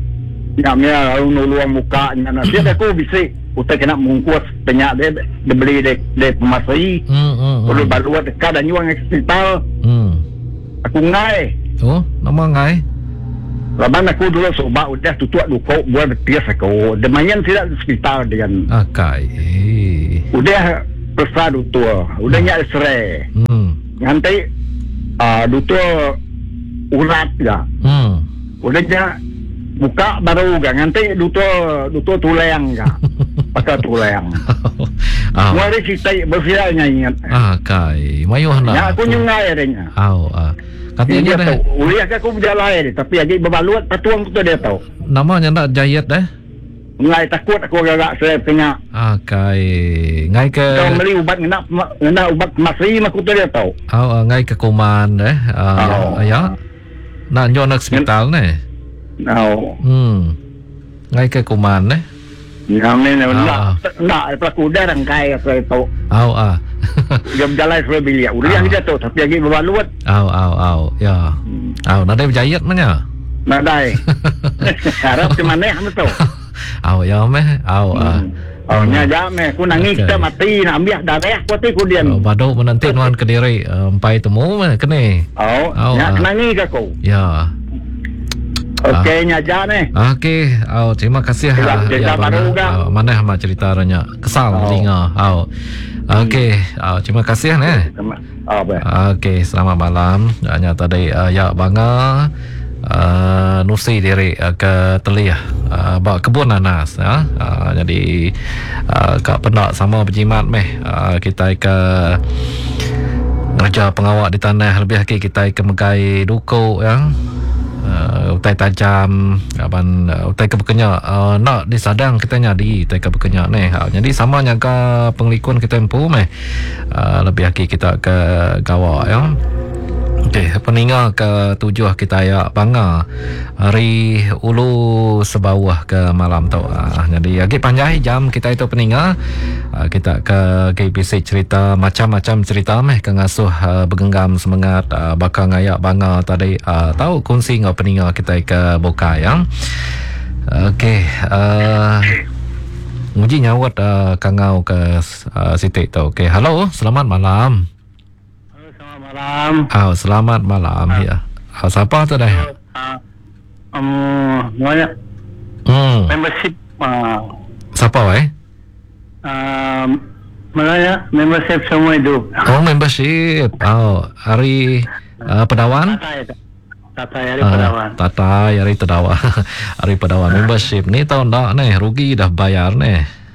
F: Ya mia lalu nuluang muka nya na. Dia aku bisik utai kena mungkus penyak dia dia beli dek dek pemasai.
D: Hmm, hmm.
F: Perlu baluat dekat dan nyuang hospital.
D: Hmm.
F: Aku ngai.
D: Oh, nama ngai.
F: Laban aku dulu sobat udah tutup luka buat betis aku. Demayan tidak di hospital dengan.
D: Akai.
F: Udah persa dutua. Udah nyak serai.
D: Hmm.
F: Nanti uh, dutua urat ya.
D: Hmm.
F: Udah nyak buka baru ga nanti dutua dutua tulang ga. Pakai tulang.
D: Ah.
F: Mari kita berfiranya ingat.
D: Akai. Mayuh nak.
F: Ya aku nyungai adanya.
D: Au, ah. Katanya
F: dia
D: deh.
F: tahu. Uliah aku berjalan tapi lagi berbaluat patuang tu dia tahu.
D: Namanya nak Jayat deh.
F: Ngai takut aku agak saya punya.
D: Akai. Ngai ke
F: Kau beli ubat ngena ngena ubat masri aku tu dia tahu.
D: Au, ah, ngai ke kuman deh. Ah,
F: Oh.
D: ya. Nak nyo nak hospital ne.
F: Nau.
D: Hmm. Ngai ke kuman deh.
F: Ya ni nak
D: Ah.
F: nak pelaku dah rangkai aku tahu.
D: Au, ah.
F: Dia berjalan sebab bilik. Uliah
D: Ah.
F: dia tahu tapi lagi berbaluat.
D: Au, au, au. Ya. Au, nak ada Jayat mana?
F: Nak dai. Harap ke mana hang tahu.
D: Au, ya meh. Au, ah.
F: Oh nya jam eh aku nangis
D: Okay.
F: kita mati nak ambil darah aku tu kemudian.
D: Oh, badau menanti nuan Kediri empai temu meh kene.
F: Oh,
D: Oh,
F: nya
D: ah.
F: nangis aku.
D: Ya.
F: Okey nya jam eh.
D: Okey, au terima kasih.
F: Ya, cerita baru kan?
D: Mana hama cerita ranya? Kesal
F: Oh.
D: telinga. Au. Okey, au terima kasih ne.
F: Oh, baik.
D: Okey, selamat malam. Hanya tadi uh, ya bangga uh, nusi diri uh, ke Teliah uh, bawa kebun nanas ya. Uh, jadi uh, kak pendak sama berjimat meh uh, kita ke ngerja pengawak di tanah lebih lagi kita ke megai duko ya. Uh, utai tajam aban uh, utai kebekenya uh, nak disadang kitanya di utai kebekenya ni ha, jadi sama nyangka penglikun kita empu meh uh, lebih lagi kita ke gawak ya. Okey, peninga ke tujuh kita ya bangga hari ulu sebawah ke malam tu. Ah, jadi lagi panjang jam kita itu peninga. Ah, kita ke K B C cerita macam-macam cerita meh ke ngasuh uh, bergenggam semangat uh, bakal ngayak bangga tadi uh, tahu kongsi ngau peninga kita ke Boka ya. Okey, uh, nguji nyawat uh, kangau ke uh, Siti tu. Okey, halo, selamat malam.
F: Malam.
D: Oh, selamat malam ya. Oh, siapa tu dah?
F: Um, banyak
D: Hmm.
F: membership uh,
D: Siapa weh?
F: um, Malaya membership semua itu.
D: Oh, membership. Oh, hari uh, Pedawan.
F: Tatai, Tatai hari
D: Ah,
F: Padawan.
D: Tatai Hari Tadawan. Hari Padawan membership ni tahu tak ni rugi dah bayar ni.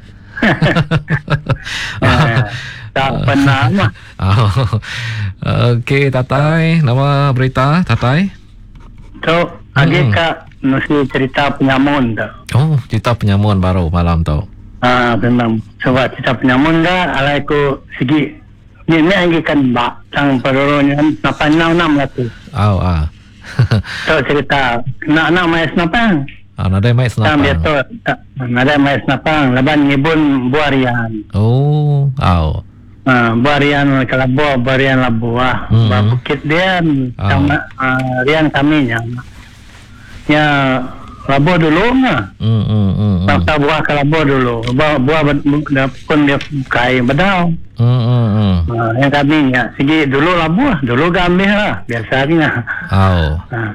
F: Eh, tak pernah mah.
D: Oh. Okey Tatai, nama berita Tatai?
F: So, lagi kak mesti cerita penyamun dah.
D: Oh, cerita penyamun baru malam tu.
F: Ah, memang sebab cerita penyamun dah alai ko segi ni ni lagi kan bak tang peroronya lapan enam enam lah tu.
D: Oh, ah.
F: So cerita nak nak mai senapang.
D: Ah, nadai mai
F: Tang dia
D: senapang.
F: tu ada mai senapang laban ngibun buarian.
D: Oh, oh.
F: Ah, buarian kalau buah buarian labu ah.
D: Hmm.
F: Ba bukit dia
D: Ah.
F: sama ah, rian kami nya. Ya labu dulu mah.
D: Hmm, hmm, hmm. hmm.
F: Bangsa buah ke labu dulu. Buah buah dah pun dia kai bedau.
D: Hmm, hmm, hmm.
F: Ah, yang kami nya segi dulu labu lah. Dulu gambil lah biasanya.
D: Oh.
F: Ah.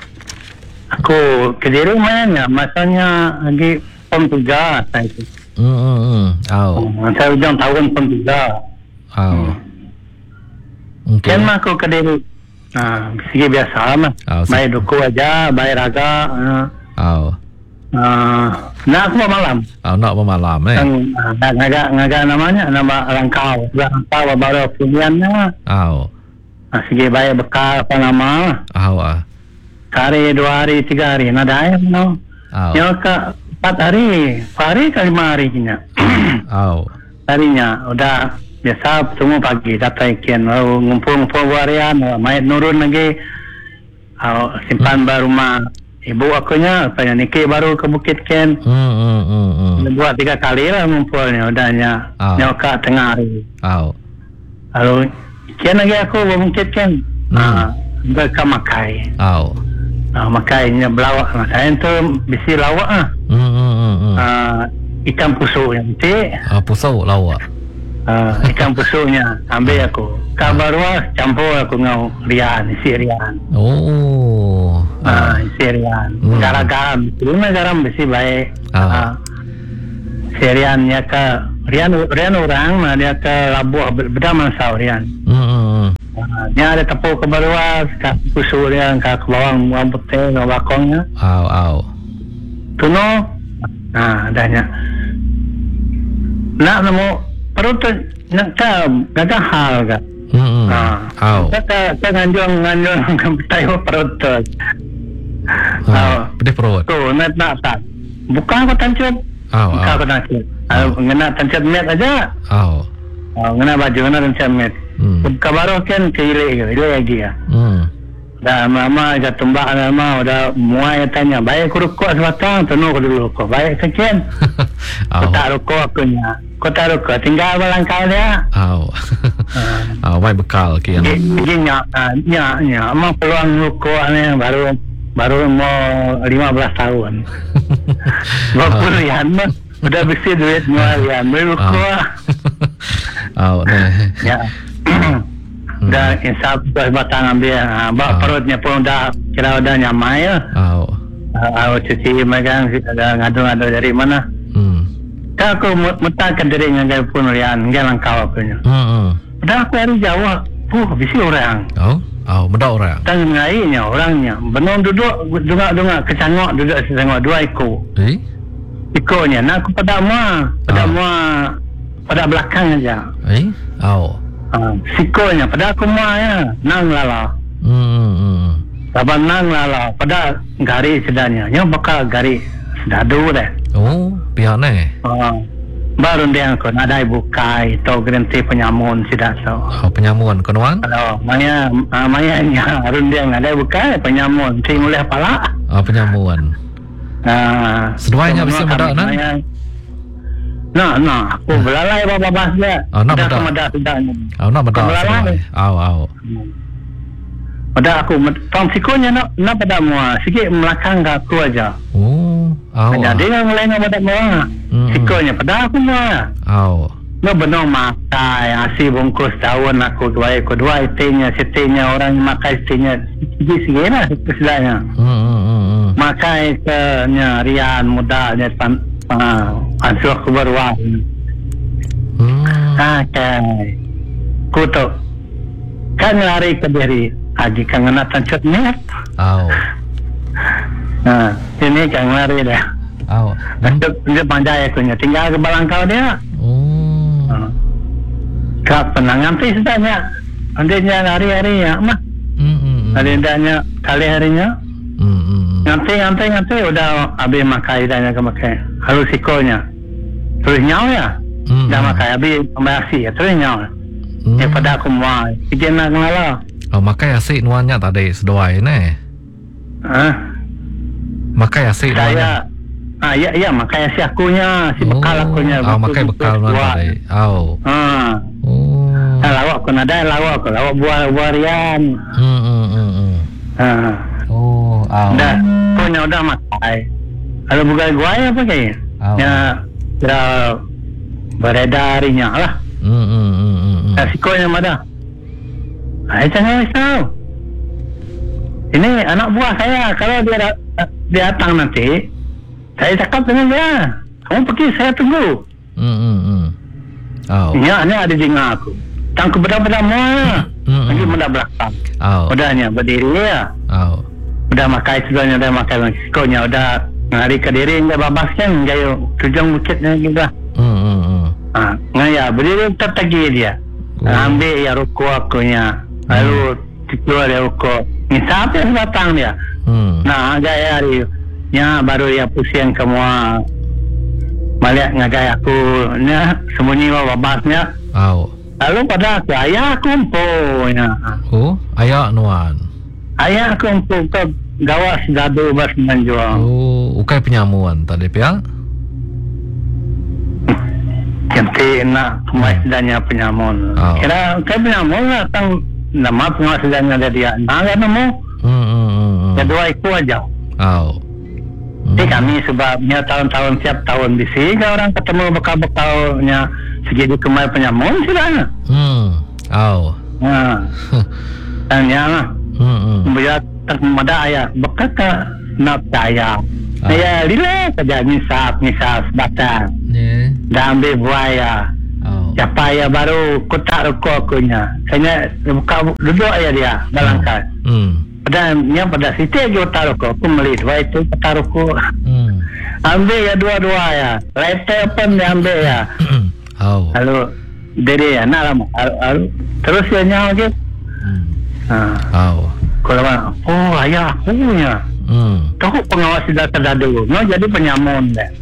F: Aku ke diri mainnya masanya lagi pom tiga saya itu.
D: Hmm, hmm, hmm. Oh.
F: Oh, saya ujung tahun pom tiga.
D: Oh. Okey.
F: Kan mah aku ke diri. Ah, segi biasa mah.
D: Oh,
F: Bayar duku aja, bayar raga. Ah,
D: Oh.
F: ah, nak aku malam.
D: Oh, nak bermalam eh.
F: Kan ah, ngaga ngaga namanya nama Langkau. Langkau baru pilihannya.
D: Oh.
F: Ah, segi bayar bekal apa nama.
D: Oh, ah.
F: Hari dua hari tiga hari nada ayam no.
D: Oh.
F: Ya ke empat hari, empat hari ke lima hari nya.
D: Oh.
F: Harinya udah biasa semua pagi datang ikan oh, ngumpul-ngumpul warian main nurun lagi oh, simpan baru rumah ibu akunya supaya niki baru ke Bukit Ken.
D: Hmm, hmm, hmm, hmm.
F: Buat tiga kali lah ngumpulnya udahnya
D: Oh.
F: nyoka tengah hari.
D: Oh.
F: Lalu ikan lagi aku ke Bukit Ken.
D: Hmm.
F: Ah, mereka makai.
D: Oh.
F: Ah, makainya belawak makai itu bisi lawak ah.
D: Hmm, hmm, hmm, hmm.
F: Ah, ikan pusuk yang penting.
D: Ah, pusau lawak.
F: Ah, ikan pusuknya ambil aku. Kabar wah campur aku ngau rian, isi rian.
D: Oh.
F: Ah, isi rian.
D: Hmm.
F: Garam-garam, cuma garam besi baik.
D: Ah.
F: Ah. Si riannya ke rian rian orang mah dia ke labuh beda mansau rian.
D: Hmm, hmm, hmm.
F: Ah, dia ada tepuk ke bawah, ke pusuk rian ke bawang bawang putih ke bakongnya.
D: Au, au.
F: Tuno. Nah, adanya. Nak nemu perut tu nak ke gagah hal ke.
D: Hmm, hmm.
F: Ah.
D: Au.
F: Kita kita nganjung nganjung tayo perut tu.
D: Ah,
F: Ah.
D: pedih perut.
F: Tu nak nak tak. Buka aku tancap.
D: Au,
F: Buka
D: au.
F: aku tancap. Ah, ngena tancap met aja.
D: Au.
F: Ah, ngena baju ngena tancap met.
D: Hmm.
F: Buka baru kan ke ile ke ile lagi ya.
D: Hmm.
F: Dah mama dah tumbak mama udah muai tanya baik aku rukuk sebatang tenu aku dulu kau baik sekian. Kau
D: Au.
F: tak rukuk aku nya. Kau tak rukuk tinggal balangkau dia.
D: Au. Au, mai bekal kian.
F: Jadi nya nya nya emang peluang rukuk ni baru baru mau lima belas tahun. Berapa rian mah udah besi duit muai rian baru rukuk.
D: Au, ne.
F: Ya. Dah insaf dah batang ambil ha,
D: Ah.
F: bak perutnya pun dah kira udah nyamai ya.
D: Au.
F: Aku cuci makan ada ngadu-ngadu dari mana.
D: Hmm.
F: Tak aku mutakan diri dengan pun rian dengan langkau punya.
D: Hmm, hmm.
F: Dah aku hari Jawa. Puh, bisi orang.
D: Oh, au, bedak orang.
F: Tang ngainya orangnya. Benar duduk dungak-dungak kecangok duduk sesengok dua ekor.
D: Eh?
F: Ekornya nak aku pada mua, pada
D: Ah.
F: mua pada belakang aja.
D: Eh? Au.
F: Ha, sikonya pada aku mua ya. Nang lala.
D: Hmm, hmm.
F: Laban nang lala pada gari sedanya. Yang bakal gari sedadu deh.
D: Oh, pihak ni.
F: Ha. Baru dia aku ada ibu kai atau gerenti penyamun sidak so.
D: Oh, penyamuan konuan.
F: Kalau maya uh, maya nya rundiang ada ibu kai penyamun si mulai pala.
D: Oh, penyamuan.
F: Ah,
D: Seduanya bisa bedak nan.
F: Nah, nah, aku belalai bapa-bapa dia.
D: Ah, nak
F: Dah
D: bedak.
F: aku medak sedanya.
D: Au, nak bedak.
F: Belalai.
D: seduai. Au, au.
F: Pada aku pam sikonya nak nak pada mua sikit melakang ke aku aja.
D: Oh, au.
F: Jadi dia mulai nak pada mua.
D: Hmm.
F: Sikonya pada aku mua.
D: Au.
F: No benar makai asi bungkus daun aku dua ekor dua itinya setinya orang makai itinya segi segi lah sebenarnya.
D: Hmm, hmm, hmm, hmm.
F: Makai ke nya rian muda nya pan ah ansur aku berwah.
D: Hmm.
F: Ah kai. Kuto kan lari ke diri Haji kang nak tancut net.
D: Au.
F: Nah, ini kang lari dah.
D: Au.
F: Tancut dia panjai aku nya. Tinggal ke balangkau dia.
D: Oh.
F: Ha. Kak penangan tu sedanya. Andainya hari-hari ya, mah.
D: Hmm. hmm.
F: Andainya kali harinya.
D: Hmm. hmm.
F: Nanti nanti nanti udah habis makai danya ke makai. Halus sikonya. Terus nyawa ya.
D: Hmm.
F: Dah makai habis masih ya terus nyawa.
D: Hmm.
F: Ya pada aku mau. Kita nak ngala.
D: Oh, makai asik nuannya tadi sedoai ne.
F: Ah.
D: Makai asik nuannya.
F: Saya ah ya ya makai si akunya, si bekal akunya.
D: Oh, makai bekal nuan tadi. Au.
F: Ah.
D: Oh.
F: Ah, lawak kena ada lawak, lawak buah buarian.
D: Hmm. hmm, hmm, hmm.
F: Ah.
D: Oh, au.
F: Dah, punya udah makai. Kalau bukan gua ya apa kayaknya?
D: Oh.
F: Ya, kira beredarinya lah.
D: Hmm. hmm, hmm, hmm, hmm.
F: Resikonya mana? Saya jangan risau. Ini anak buah saya. Kalau dia dia datang nanti, saya cakap dengan dia. Kamu pergi, saya tunggu.
D: Hmm. hmm, hmm. Au.
F: Ya, ini ada jingga aku. Tangku benda-benda semua.
D: Hmm.
F: Lagi
D: hmm.
F: benda belakang.
D: Au.
F: Udahnya berdiri ya.
D: Au.
F: Udah makai sebelumnya, udah makai resikonya. Udah ngari ke diri, udah babaskan. Gaya tujung bukitnya juga.
D: Hmm. hmm, hmm.
F: Ha, ngaya berdiri tetap tagi dia.
D: Oh.
F: Ambil ya rokok akunya. Lalu keluar dia rokok. Ngisap ya sebatang dia.
D: Hmm.
F: Nah, gaya hari nya baru ya pusing semua. Balik ngagaya aku nya sembunyi babasnya.
D: Au.
F: Lalu pada aku ayah kumpulnya.
D: Oh, ayak nuan.
F: Ayah kumpul ke gawas gadu bas menjual.
D: Oh, ukai penyamuan tadi pia.
F: Cantik nak penghasilannya penyamun.
D: Oh.
F: Kira kan penyamun lah tang nama penghasilannya dari dia. Nah, kan nemu.
D: Hmm. hmm, hmm, hmm.
F: Kedua itu aja.
D: Au.
F: Jadi kami sebabnya tahun-tahun siap tahun bisi, kalau orang ketemu bekal-bekalnya segini kemai penyamun silanya.
D: Hmm. Au.
F: Nah, tanya lah.
D: Hmm. hmm.
F: Biar termada ayah bekal ke nak daya. Saya lila saja nisap nisap batang.
D: Ne.
F: Dah ambil buaya.
D: Au.
F: Siapa ya baru kotak rokok akunya. Saya buka duduk ya dia balangkan.
D: Hmm.
F: Dan yang pada situ aja kotak rokok. Aku beli dua itu kotak rokok.
D: Hmm.
F: Ambil ya dua-dua ya. Letter pun dia ambil ya.
D: Au.
F: Lalu dari ya nak lama. Lalu terus dia nyawa je.
D: Hmm.
F: Ha.
D: Au.
F: Kalau mana? Oh ayah aku punya.
D: Hmm.
F: Tahu pengawas sudah terdadu. No jadi penyamun deh.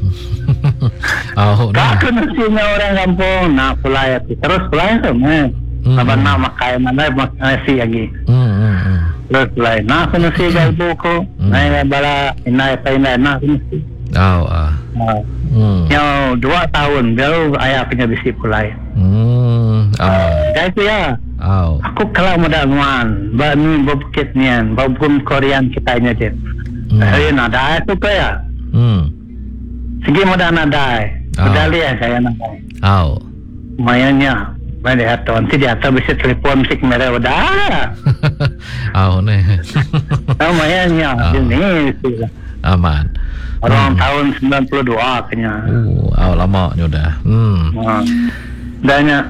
D: Au.
F: Tak nasinya orang kampung. Nak pulai aku. Terus pulai tu.
D: Hmm.
F: Abang nak makan mana nasi lagi.
D: Hmm. hmm, hmm.
F: Terus pulai. Nak aku nasi kat ibu ko. Naik bala inai apa inai nak aku nasi.
D: Au. Ah.
F: Ha.
D: Hmm.
F: Yang dua tahun baru ayah punya bisi pulai.
D: Hmm. Au.
F: Dah itu ya.
D: Au.
F: Aku kalau muda nuan, ba ni bukit nian, ba bum Korean kita ini je.
D: Hmm.
F: Hari nada itu ke ya.
D: Hmm.
F: Segi muda nada.
D: Ah.
F: Sudah lihat saya nada.
D: Au.
F: Mayanya, mana dia tu nanti dia tu bisa telefon sik mereka udah.
D: Au ne.
F: Oh mayanya,
D: Ah.
F: ini sih.
D: Aman.
F: Orang tahun sembilan puluh dua kena.
D: Oh, au lama ni udah. Hmm.
F: Ha. Banyak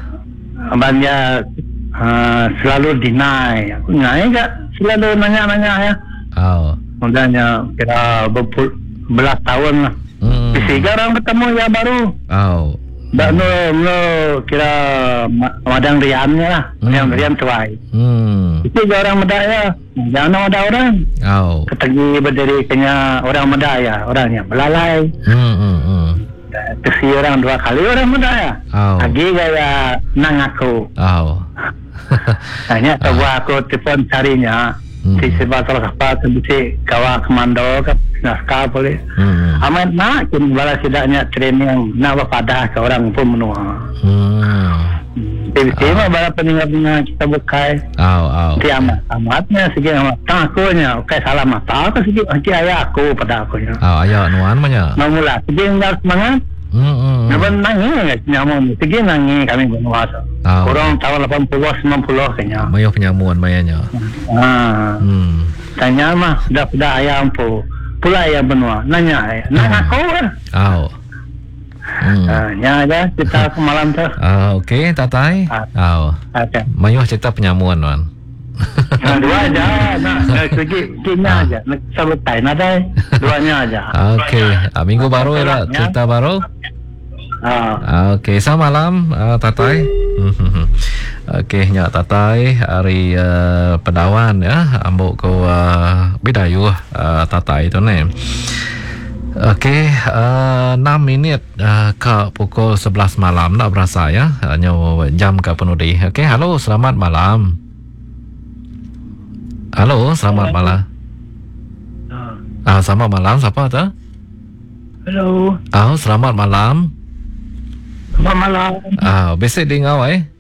F: banyak uh, selalu deny. Aku nanya enggak selalu nanya-nanya ya.
D: Au.
F: Mudahnya kira berpul- belas tahun lah.
D: Hmm.
F: Tiga orang ketemu ya baru.
D: Au.
F: Dah no no kira ma- madang riamnya lah.
D: Hmm.
F: Yang riam tuai.
D: Hmm.
F: Tiga orang muda ya. Jangan ada orang.
D: Au.
F: Ketagi berdiri kena orang muda ya. Orangnya melalai.
D: Hmm. Hmm. hmm.
F: Kesi orang dua kali orang muda ya.
D: Au.
F: Lagi gaya nang aku.
D: Au.
F: Hanya coba aku telefon carinya.
D: Hmm.
F: Si sebab kalau kapal tu bisa kawa komando ke naskah boleh.
D: Hmm.
F: Amat nak kun bala sidaknya training nak pada ke orang pun menua.
D: Hmm.
F: Jadi tema bala peninggal-peninggal kita bukai.
D: Au. Au.
F: Dia amat amatnya segi amat takunya. Okey salah mata aku segi hati ayah aku pada akunya.
D: Au. Ayo nuan manya.
F: Mula segi enggak semangat.
D: Hmm. Hmm.
F: Naban nangis nyamun segi nangis kami benua.
D: Au.
F: Orang tahun lapan puluh sembilan puluh kenya.
D: Mayo penyamuan mayanya.
F: Ah.
D: Hmm.
F: Tanya mah sudah sudah ayam pu. Pula ayam benua. Nanya ayah. Nanya aku kan.
D: Au. Hmm.
F: Ah, nya aja kita ke malam tu.
D: Ah, okey, tatai.
F: Ah.
D: Au.
F: Okey.
D: Mayo cerita penyamuan wan.
F: Nah, dua aja. Nah, segi kina
D: Ah.
F: aja. Nak salutai nada. Duanya aja.
D: Okey, ah, minggu baru ya tak? Cerita baru.
F: Ah.
D: Ah, Okey, selamat malam uh, Tatai. Okey, nya Tatai hari uh, Pedawan ya, ambok ko uh, bidayu uh, Tatai tu ni. Okey, uh, enam minit uh, ke pukul sebelas malam nak berasa ya. Hanya jam ke penudi. Okey, halo, selamat malam. Halo, selamat malam. Ah, selamat malam, siapa tu?
F: Hello.
D: Ah, selamat malam.
F: Selamat malam.
D: Ah, besok di ngau eh.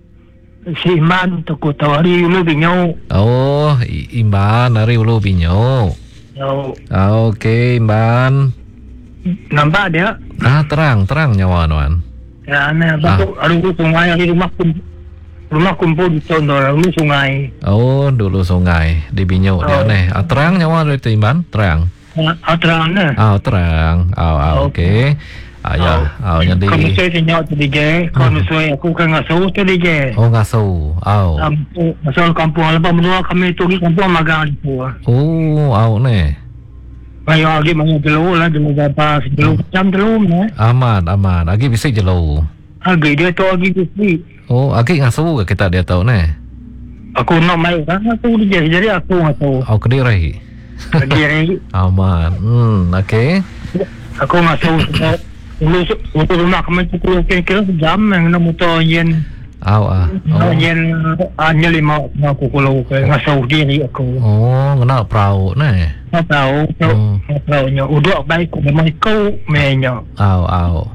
F: Si Man tu ko tawari lu binyo.
D: Oh, I- Imban dari Ulu Binyo.
F: Yo.
D: Ah, okey, Imban.
F: Nampak dia?
D: Ah, terang, terang nyawa tuan.
F: Ya, nah, baru ada sungai di rumah kum. Rumah kumpul di sana, lu sungai.
D: Oh, dulu sungai di Binyo dia
F: Oh.
D: ni. Ah, terang nyawa dari tu Imban, terang.
F: Ah, terang nah.
D: Ah, terang. Ah, ah okey. Ah, ya, ah, jadi.
F: Kamu saya tanya tadi je, kamu saya aku kan ngasuh tadi je.
D: Oh, ngasuh. Oh.
F: Masuk kampung lepas menua kami tu di kampung magang tu.
D: Oh, au ni.
F: Ayo lagi mana telur lah, telur berapa? Telur jam telur ni.
D: Aman, aman. Lagi bisa jelo.
F: Lagi dia tu lagi besi.
D: Oh, lagi ngasuh ke kita dia tahu ni.
F: Aku nak main kan aku dia jadi aku ngasuh.
D: Oh, kediri.
F: Lagi lagi
D: Aman. Hmm, okey.
F: aku ngasuh. Ulu untuk rumah kami tu kira-kira jam yang nak motor yen.
D: Au ah. Oh.
F: Yen hanya lima aku kalau ngasuh diri aku.
D: Oh, kena perahu ni.
F: Tak tahu,
D: Hmm.
F: tak tahu nya. Udah baik aku memang kau mainnya.
D: Au, au.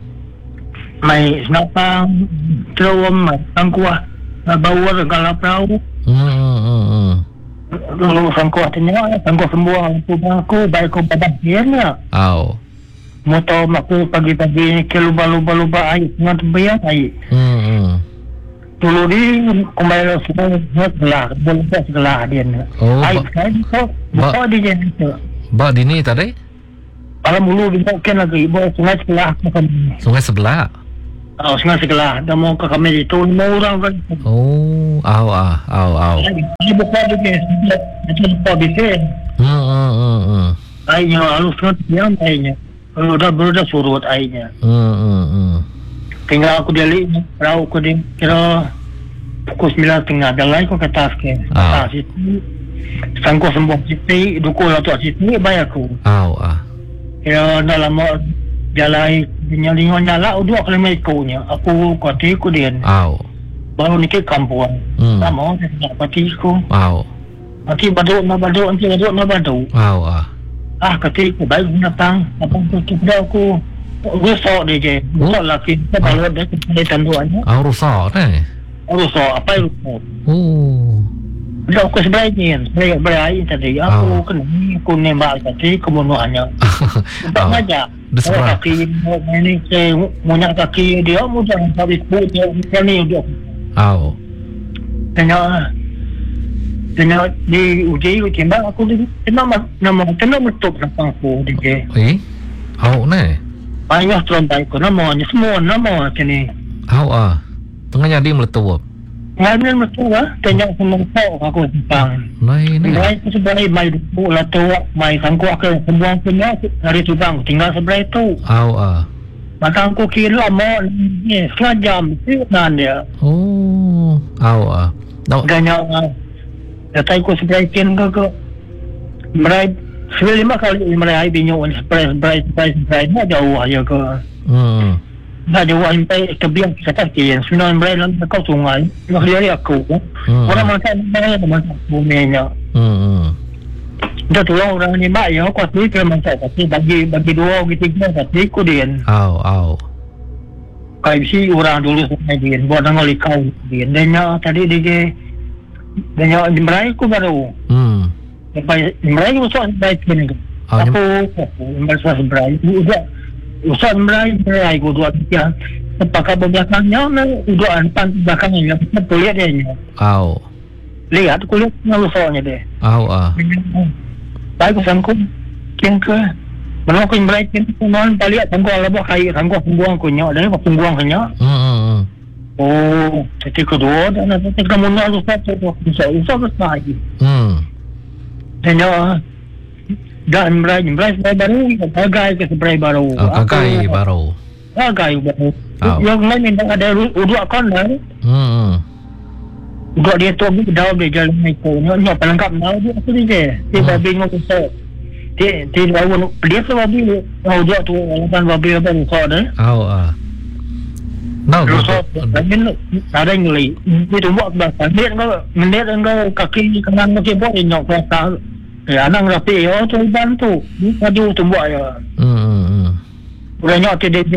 F: Mai senapang terus mai sangkuah bawa segala perahu.
D: Hmm, hmm, hmm, hmm.
F: Lalu sangkuah tanya, sangkuah semua aku aku baik aku pada dia.
D: Au.
F: Motor aku pagi-pagi ke lupa-lupa-lupa air dengan terbayang air.
D: Hmm, hmm.
F: Dulu ni kembali semua sebelah, boleh sebelah dia.
D: Oh,
F: Air
D: ba-
F: sekarang tu,
D: ba-
F: buka dia je.
D: Bak di ni tadi?
F: Kalau mulu dimaukan lagi, bawa sungai sebelah.
D: Sungai sebelah.
F: Oh, sungai sebelah. Dah mau ke kami itu, lima orang kan.
D: Oh, au ah, au, au.
F: Dia buka dia je. Dia buka bising.
D: Hmm, hmm, hmm, hmm.
F: Airnya, halus kan, diam airnya. Kalau dah baru dah surut airnya.
D: Hmm, hmm, hmm.
F: Tinggal aku dia lihat, perahu aku dia kira pukul sembilan setengah. Dah lain aku ke atas ke.
D: Ah.
F: Atas situ. Sangkuh sembuh situ, dukul lah tu situ, bayar aku.
D: Au ah.
F: Kira dah lama jalan, nyala nyala, dua kali ikutnya. Aku kuati aku dia.
D: Au.
F: Baru ni ke kampung.
D: Hmm.
F: Lama, saya tak kuati aku.
D: Au.
F: Nanti baduk, nak baduk, nanti baduk, nak baduk.
D: Au ah.
F: Ah, ketika baik datang, datang tu kita aku rusak dia je. Rusak lagi. Kita kalau dia kena tanduannya.
D: Au rusak ni.
F: Rusak, apa yang rusak?
D: Oh.
F: Dah aku sebenarnya, saya berair tadi. Aku kena ni, aku nembak tadi, kebunuhannya. Tak
D: Au.
F: ngajak.
D: Dia
F: Kalau
D: seberang.
F: kaki, ini saya munyak kaki dia, mudah habis pun dia, dia ni dia.
D: Au.
F: Tanya, tanya di uji, tembak aku di, tena nama, tena menutup lapang aku di je.
D: Eh? Au ni.
F: Banyak terontai ko, namanya semua nama sini.
D: Au ah. Tengah jadi meletup.
F: Ngayon mo ba? Tanya ko ng tao ako pang.
D: Nai ni.
F: May ko sa balay may dupo la to, may sangko ako kumbuang ko na dari tubang tinggal sa balay to.
D: Au ah.
F: Matang ko kilo mo ni sa jam si nan dia.
D: Oh. Au ah. No.
F: Ganyan nga. Datay ko sa balay kin ko ko. Maray sila lima kali maray binyo on sa balay balay balay balay na jauh aja ko.
D: Hmm.
F: Na jauh sampai kebiang kata kian. Sunan maray lang sa sungai. Nakaliari ako.
D: Hmm.
F: Orang makan maray naman sa bumenya.
D: Hmm. hmm.
F: Dah tolong orang ni mak ya kuat ni kalau macam tapi bagi bagi dua gitu tiga tapi ku dia
D: Au au.
F: kai si orang dulu sampai dia buat dengan likau dia denya tadi dia denya dimrai ku baru
D: Hmm.
F: sampai dimrai ku soal baik ni
D: Ah,
F: aku aku merasa dimrai udah usah dimrai dimrai ku dua tiga sepakat belakangnya udah empat belakangnya betul lihat dia
D: Au.
F: lihat ku lihat ngalu soalnya deh
D: Au ah.
F: baik ku sangkut kian ke mana aku imrai kian ku non balik sangkut lah buat kai sangkut pungguang ku nyak dan apa pungguang ke nyak
D: Hmm. hmm, hmm.
F: Oh, titik kedua dan titik kemudian rusak tu bisa rusak besar lagi.
D: Hmm.
F: Dan ya, dan berai berai baru, gagai ke berai baru.
D: Oh, gagai baru.
F: Gagai baru.
D: Oh.
F: Yang lain memang ada uduk kondan.
D: Hmm.
F: Uduk dia tu dah boleh jalan itu. Nyo pelengkap mau dia tu dia. Dia babi ngok tu. Dia dia lawan dia tu babi. Uduk tu lawan babi apa tu dah.
D: Oh ah. No,
F: Rusok, lain ada yang lain. Itu buat bahasa. Menit enggak, menit enggak kaki kanan kaki buat dia nyok kuasa. Ya, anak rapi ya, tu bantu. Maju tu buat ya.
D: Hmm. Hmm.
F: Udah nyok tu dia,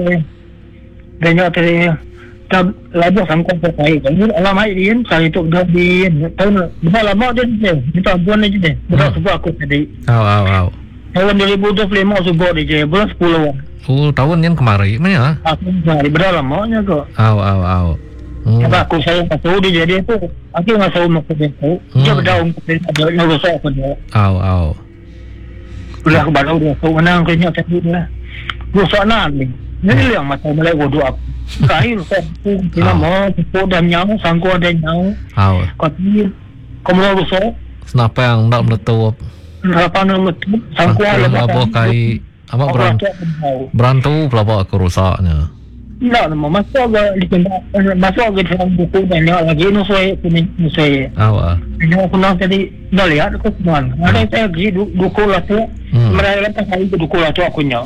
F: dia nyok tu dia. Tab labu sangkut terkait. Jadi alam air dia, saya tu dah di tahun berapa lama dia dia. Kita buat aja deh. Betul sebab aku tadi.
D: Aw, aw, aw.
F: Tahun dua ribu dua puluh lima sebab dia bulan sepuluh.
D: Oh, tahun yang kemarin mana ya?
F: Aku dari berapa lamanya kok.
D: Aw, aw, aw. Hmm.
F: Sebab aku saya tak tahu dia jadi tu. Aku nggak tahu maksud dia tu. Dia berdaung ke ada yang rosak aku dia.
D: Aw, aw.
F: Udah aku baru dia tahu menang kayaknya tadi dia. Rosak nanti. Ini yang mata mulai bodoh aku. Kain rosak tu. Kita mau tu dan nyawa sangku ada nyawa.
D: Aw.
F: Kau ni kamu rosak.
D: Kenapa yang nak meletup?
F: Apa nama tu? Sangku ada.
D: Apa kai? Apa berant berantu pelabak kerusaknya?
F: Tak, nama masuk ke di tempat masuk ke dalam buku dan dia lagi nusai nusai.
D: Awak.
F: Yang aku nak tadi dah lihat aku tuan. Ada saya pergi buku lah tu. Mereka lepas hari tu buku lah tu aku nyak.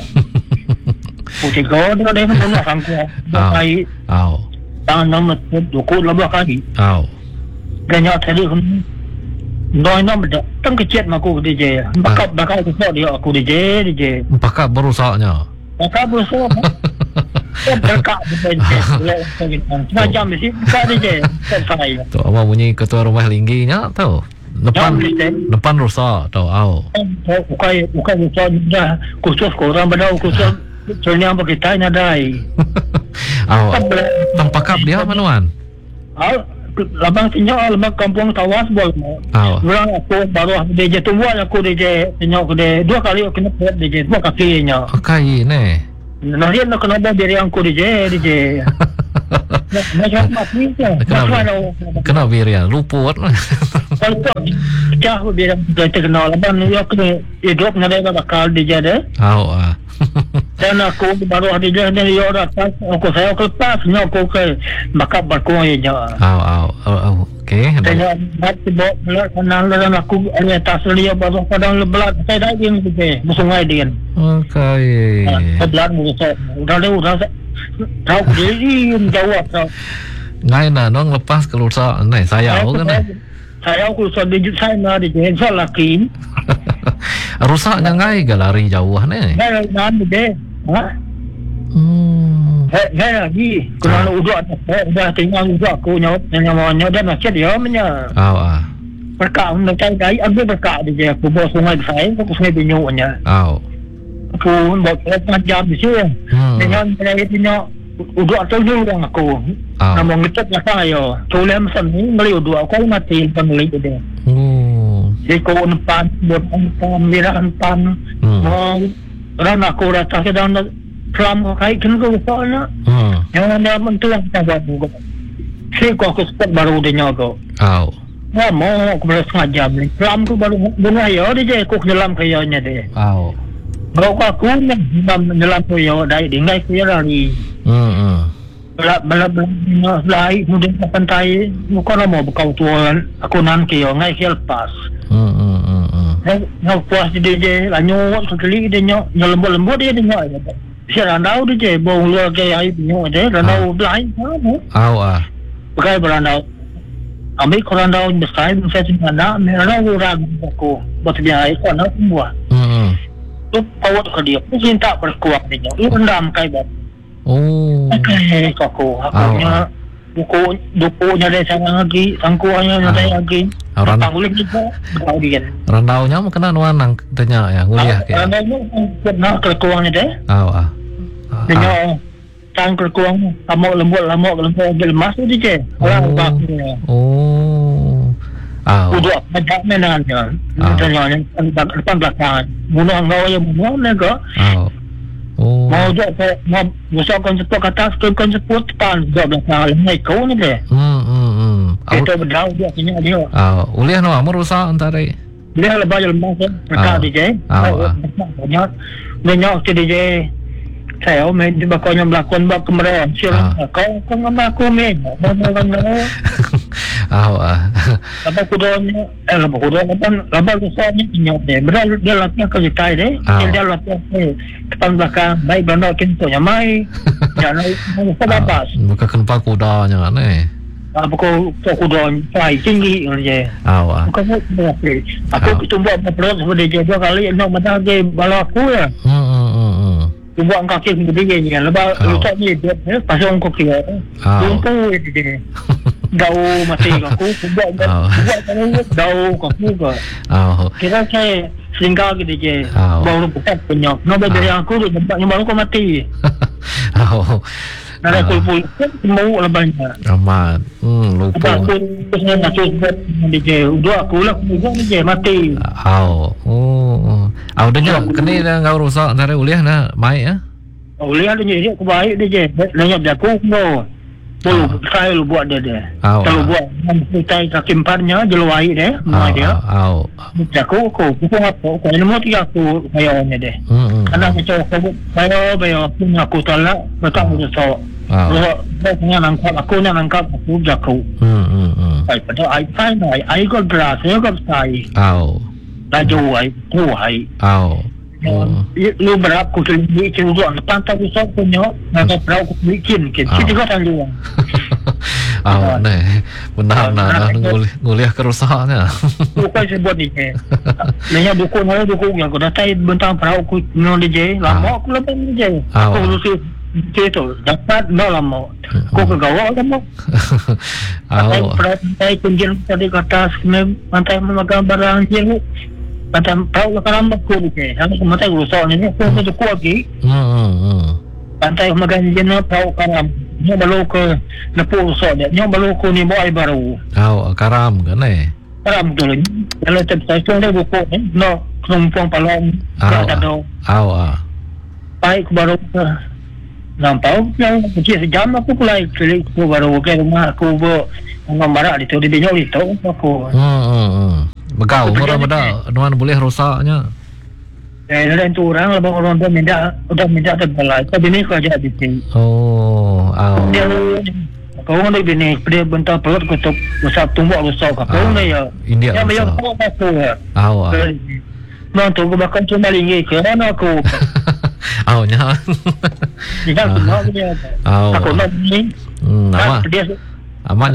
F: Putih kau dia dia pun nak sangku. Baik.
D: Aw.
F: Tangan nama tu buku lah belakang ni.
D: Aw.
F: Dan nyak tadi aku Doi nom dah. Tam kecil aku D J. Bakap bakap aku dia aku D J D J.
D: Pakak berusaknya.
F: Bakap berusak. Berkak D J. Macam mesti bakap D J. Saya.
D: Tu awak bunyi ketua rumah lingginya tahu. Depan depan rusak tahu aw.
F: Bukai bukai rusak dah. Khusus korang pada khusus soalnya apa kita ni ada.
D: Aw. Tempakap dia manuan.
F: Ah, labang senyok labang kampung tawas bol mo.
D: Oh.
F: Orang aku baru D J tu buat aku D J senyok dia dua kali aku kena buat D J dua kaki nya.
D: Akai ne.
F: Nah dia nak kena buat biar aku D J D J. Macam mati je.
D: Kena biar luput.
F: Kalau pecah biar kita kenal labang dia kena hidup nak ada bakal D J dia.
D: Oh ah.
F: Dan aku baru ada dia dari orang atas aku saya aku lepas nya aku ke bakap balkon nya.
D: Aw aw aw okey.
F: Dan nak bawa belat kenal dan aku ada atas dia baru kadang belat saya dah dia tu ke sungai dia.
D: Okey.
F: Belat mu saya dah ada udah tahu dia jawab tahu.
D: Ngai na nong lepas kerusak nai saya kan.
F: Saya aku sudah dijut saya nak dia salah laki.
D: Rusaknya ngai ke lari jauh ni.
F: Saya nak dia. Ha?
D: Hmm.
F: Eh, saya lagi. Kalau udah dah tinggal udah aku nyawat nyawanya dan macam dia punya.
D: Aw ah.
F: Berkak nak cari gay ambil berkak dia aku bawa sungai saya aku sungai binyunya.
D: Aw.
F: Aku buat empat jam di sini. Dengan saya punya udah tu orang aku. Nama ngecat lah saya. Tulen mesin ni beli udah aku mati pemilik dia.
D: Oh.
F: Jadi kau nampan buat nampan merah nampan. Oh. Orang aku rasa sedang kelam kai kan kau sana. Hmm. Yang ada mentuang kita buat juga. Si kau aku start baru dia nyago.
D: Aw.
F: Ya mau aku baru setengah jam ni. Kelam tu baru bunga ya dia je aku dalam kayanya dia.
D: Aw.
F: Baru aku ni dalam kaya dah dengai kaya lari.
D: Hmm. Hmm.
F: Bela bela bela lari kemudian ke pantai. Muka nama bekau tuan aku nan kaya ngai kaya lepas.
D: Hmm. Hmm. Hmm.
F: Nak puas dia je lah nyok sekali dia nyok lembut-lembut dia nyok. Saya randau dia je bau luar ke air nyok dia randau belai.
D: Aw ah.
F: Pakai berandau. Ambil korandau besar saya sebenarnya merandau orang aku buat dia air kau nak buat.
D: Hmm.
F: Tu pawat ke dia. Mungkin tak berkuat dia. Ini rendam kai buat.
D: Oh.
F: Okay, aku aku nya buku bukunya dia sangat lagi sangkuannya ada lagi.
D: Orang
F: boleh juga kemudian.
D: Randaunya mau kena nuanang tanya ya nguliah ke.
F: Randaunya kena kelekuangnya deh.
D: Aw ah.
F: Dia tang kelekuang lamok lembut lamok lembut lemas tu je. Orang baknya.
D: Oh. Aw.
F: Udah macam mana dia. Tanya depan belakang. Mudah ngau yang mudah nego.
D: Aw. Oh. Oh.
F: Mau dia mau besarkan sepuluh kata sekarang sepuluh tan dua belas tahun mai kau ni deh.
D: Hmm hmm hmm.
F: Kita berdau dia kini dia.
D: Ah, uliah no amor rusak antara.
F: Dia lebih lemah kan. Mereka D J.
D: Ah.
F: Banyak banyak ke D J. Saya main di bakonya melakukan bak kemeran. Siapa kau kau nama aku main. Mana-mana.
D: Ah.
F: Apa kudonya? Eh, apa kudonya kan? Apa rusaknya nyok deh. Beral dia latih ke kita deh. Dia latih ke depan belakang. Baik benar kintonya mai. Jangan lupa apa.
D: Bukan kenapa kudanya ne.
F: Apa kau kau kudonya pai tinggi je.
D: Ah.
F: Bukan apa. Aku tumbuh apa perut seperti dia dua kali nak mata ke bala aku ya.
D: Hmm hmm hmm.
F: Buat kaki sendiri ni kan. Lepas letak ni dia pasang kaki. Lumpuh dia. Daun mati aku. Buat buat daun kaki ke.
D: Oh.
F: Kira saya singgah gitu je. Baru bukan penyok. Nombor dari aku tu tempatnya baru kau mati.
D: Oh.
F: Ada kulpul mau lebihnya.
D: Amat. Hmm, lupa.
F: Aku sebenarnya nak cuba D J. Dua aku lah kemudian D J mati.
D: Oh. Oh. Oh, dengar kena dah ngau rusak antara uliah na mai ya.
F: Oleh ada je aku baik dia je. Lenyap dia aku no. Bulu saya lu buat dia dia. Kalau buat kita kaki emparnya jelu air dia, mai dia.
D: Oh.
F: Aku aku aku apa? Aku ni mau tiga aku bayarnya dia.
D: Hmm.
F: Karena macam aku bayar bayar punya aku talak betul betul so. Kalau saya nangkap aku nangkap aku jago.
D: Hmm hmm.
F: Baik pada ai pai ai ai ko beras saya ko sai.
D: Oh.
F: Laju ai tu ai.
D: Oh.
F: Lu berapa aku beli cenderung depan tak bisa punya nak berapa aku bikin kan kita kau tanya.
D: Oh, ne. Benar nah nguliah kerusaknya.
F: Bukan sebut ni. Nanya buku mana buku yang aku datai bentang berapa aku non D J lama aku lepas D J. Aku lulus itu dapat dah lama. Aku kegawa lama. Oh. Pantai kunjung tadi kata sebenarnya pantai memegang barang je. Pantai tahu lah kalau aku ni. Aku pantai rusak ni aku tu kuat lagi.
D: Hmm.
F: Pantai memegang je nak tahu karam. Ni baru ke lepas rusak dia. Ni baru ke ni bawa baru.
D: Oh, karam kan eh.
F: Karam tu lah. Kalau tak saya dia buku ni. No, kelompok palong. Tak ada.
D: Oh, ah.
F: Baik baru ke. Nampak yang kecil sejam aku pulai klik aku baru ke rumah aku buat gambar di tu di binyo itu aku.
D: Hmm hmm. Begau mudah-mudah nuan boleh rusaknya.
F: Eh ada tu orang lebih orang tu minta udah minta terbalai. Tapi ni kerja di sini.
D: Oh, oh.
F: Dia kau ni bini dia bentar perut kutuk usap tumbuk rusak kau ni ya.
D: India.
F: Yang bayar kau aku ya.
D: Oh.
F: Nah tu aku bahkan cuma lagi ke mana aku.
D: Oh nya.
F: Dia aku nak dia. Aku nak ni.
D: Hmm, nama.
F: Dia
D: Amat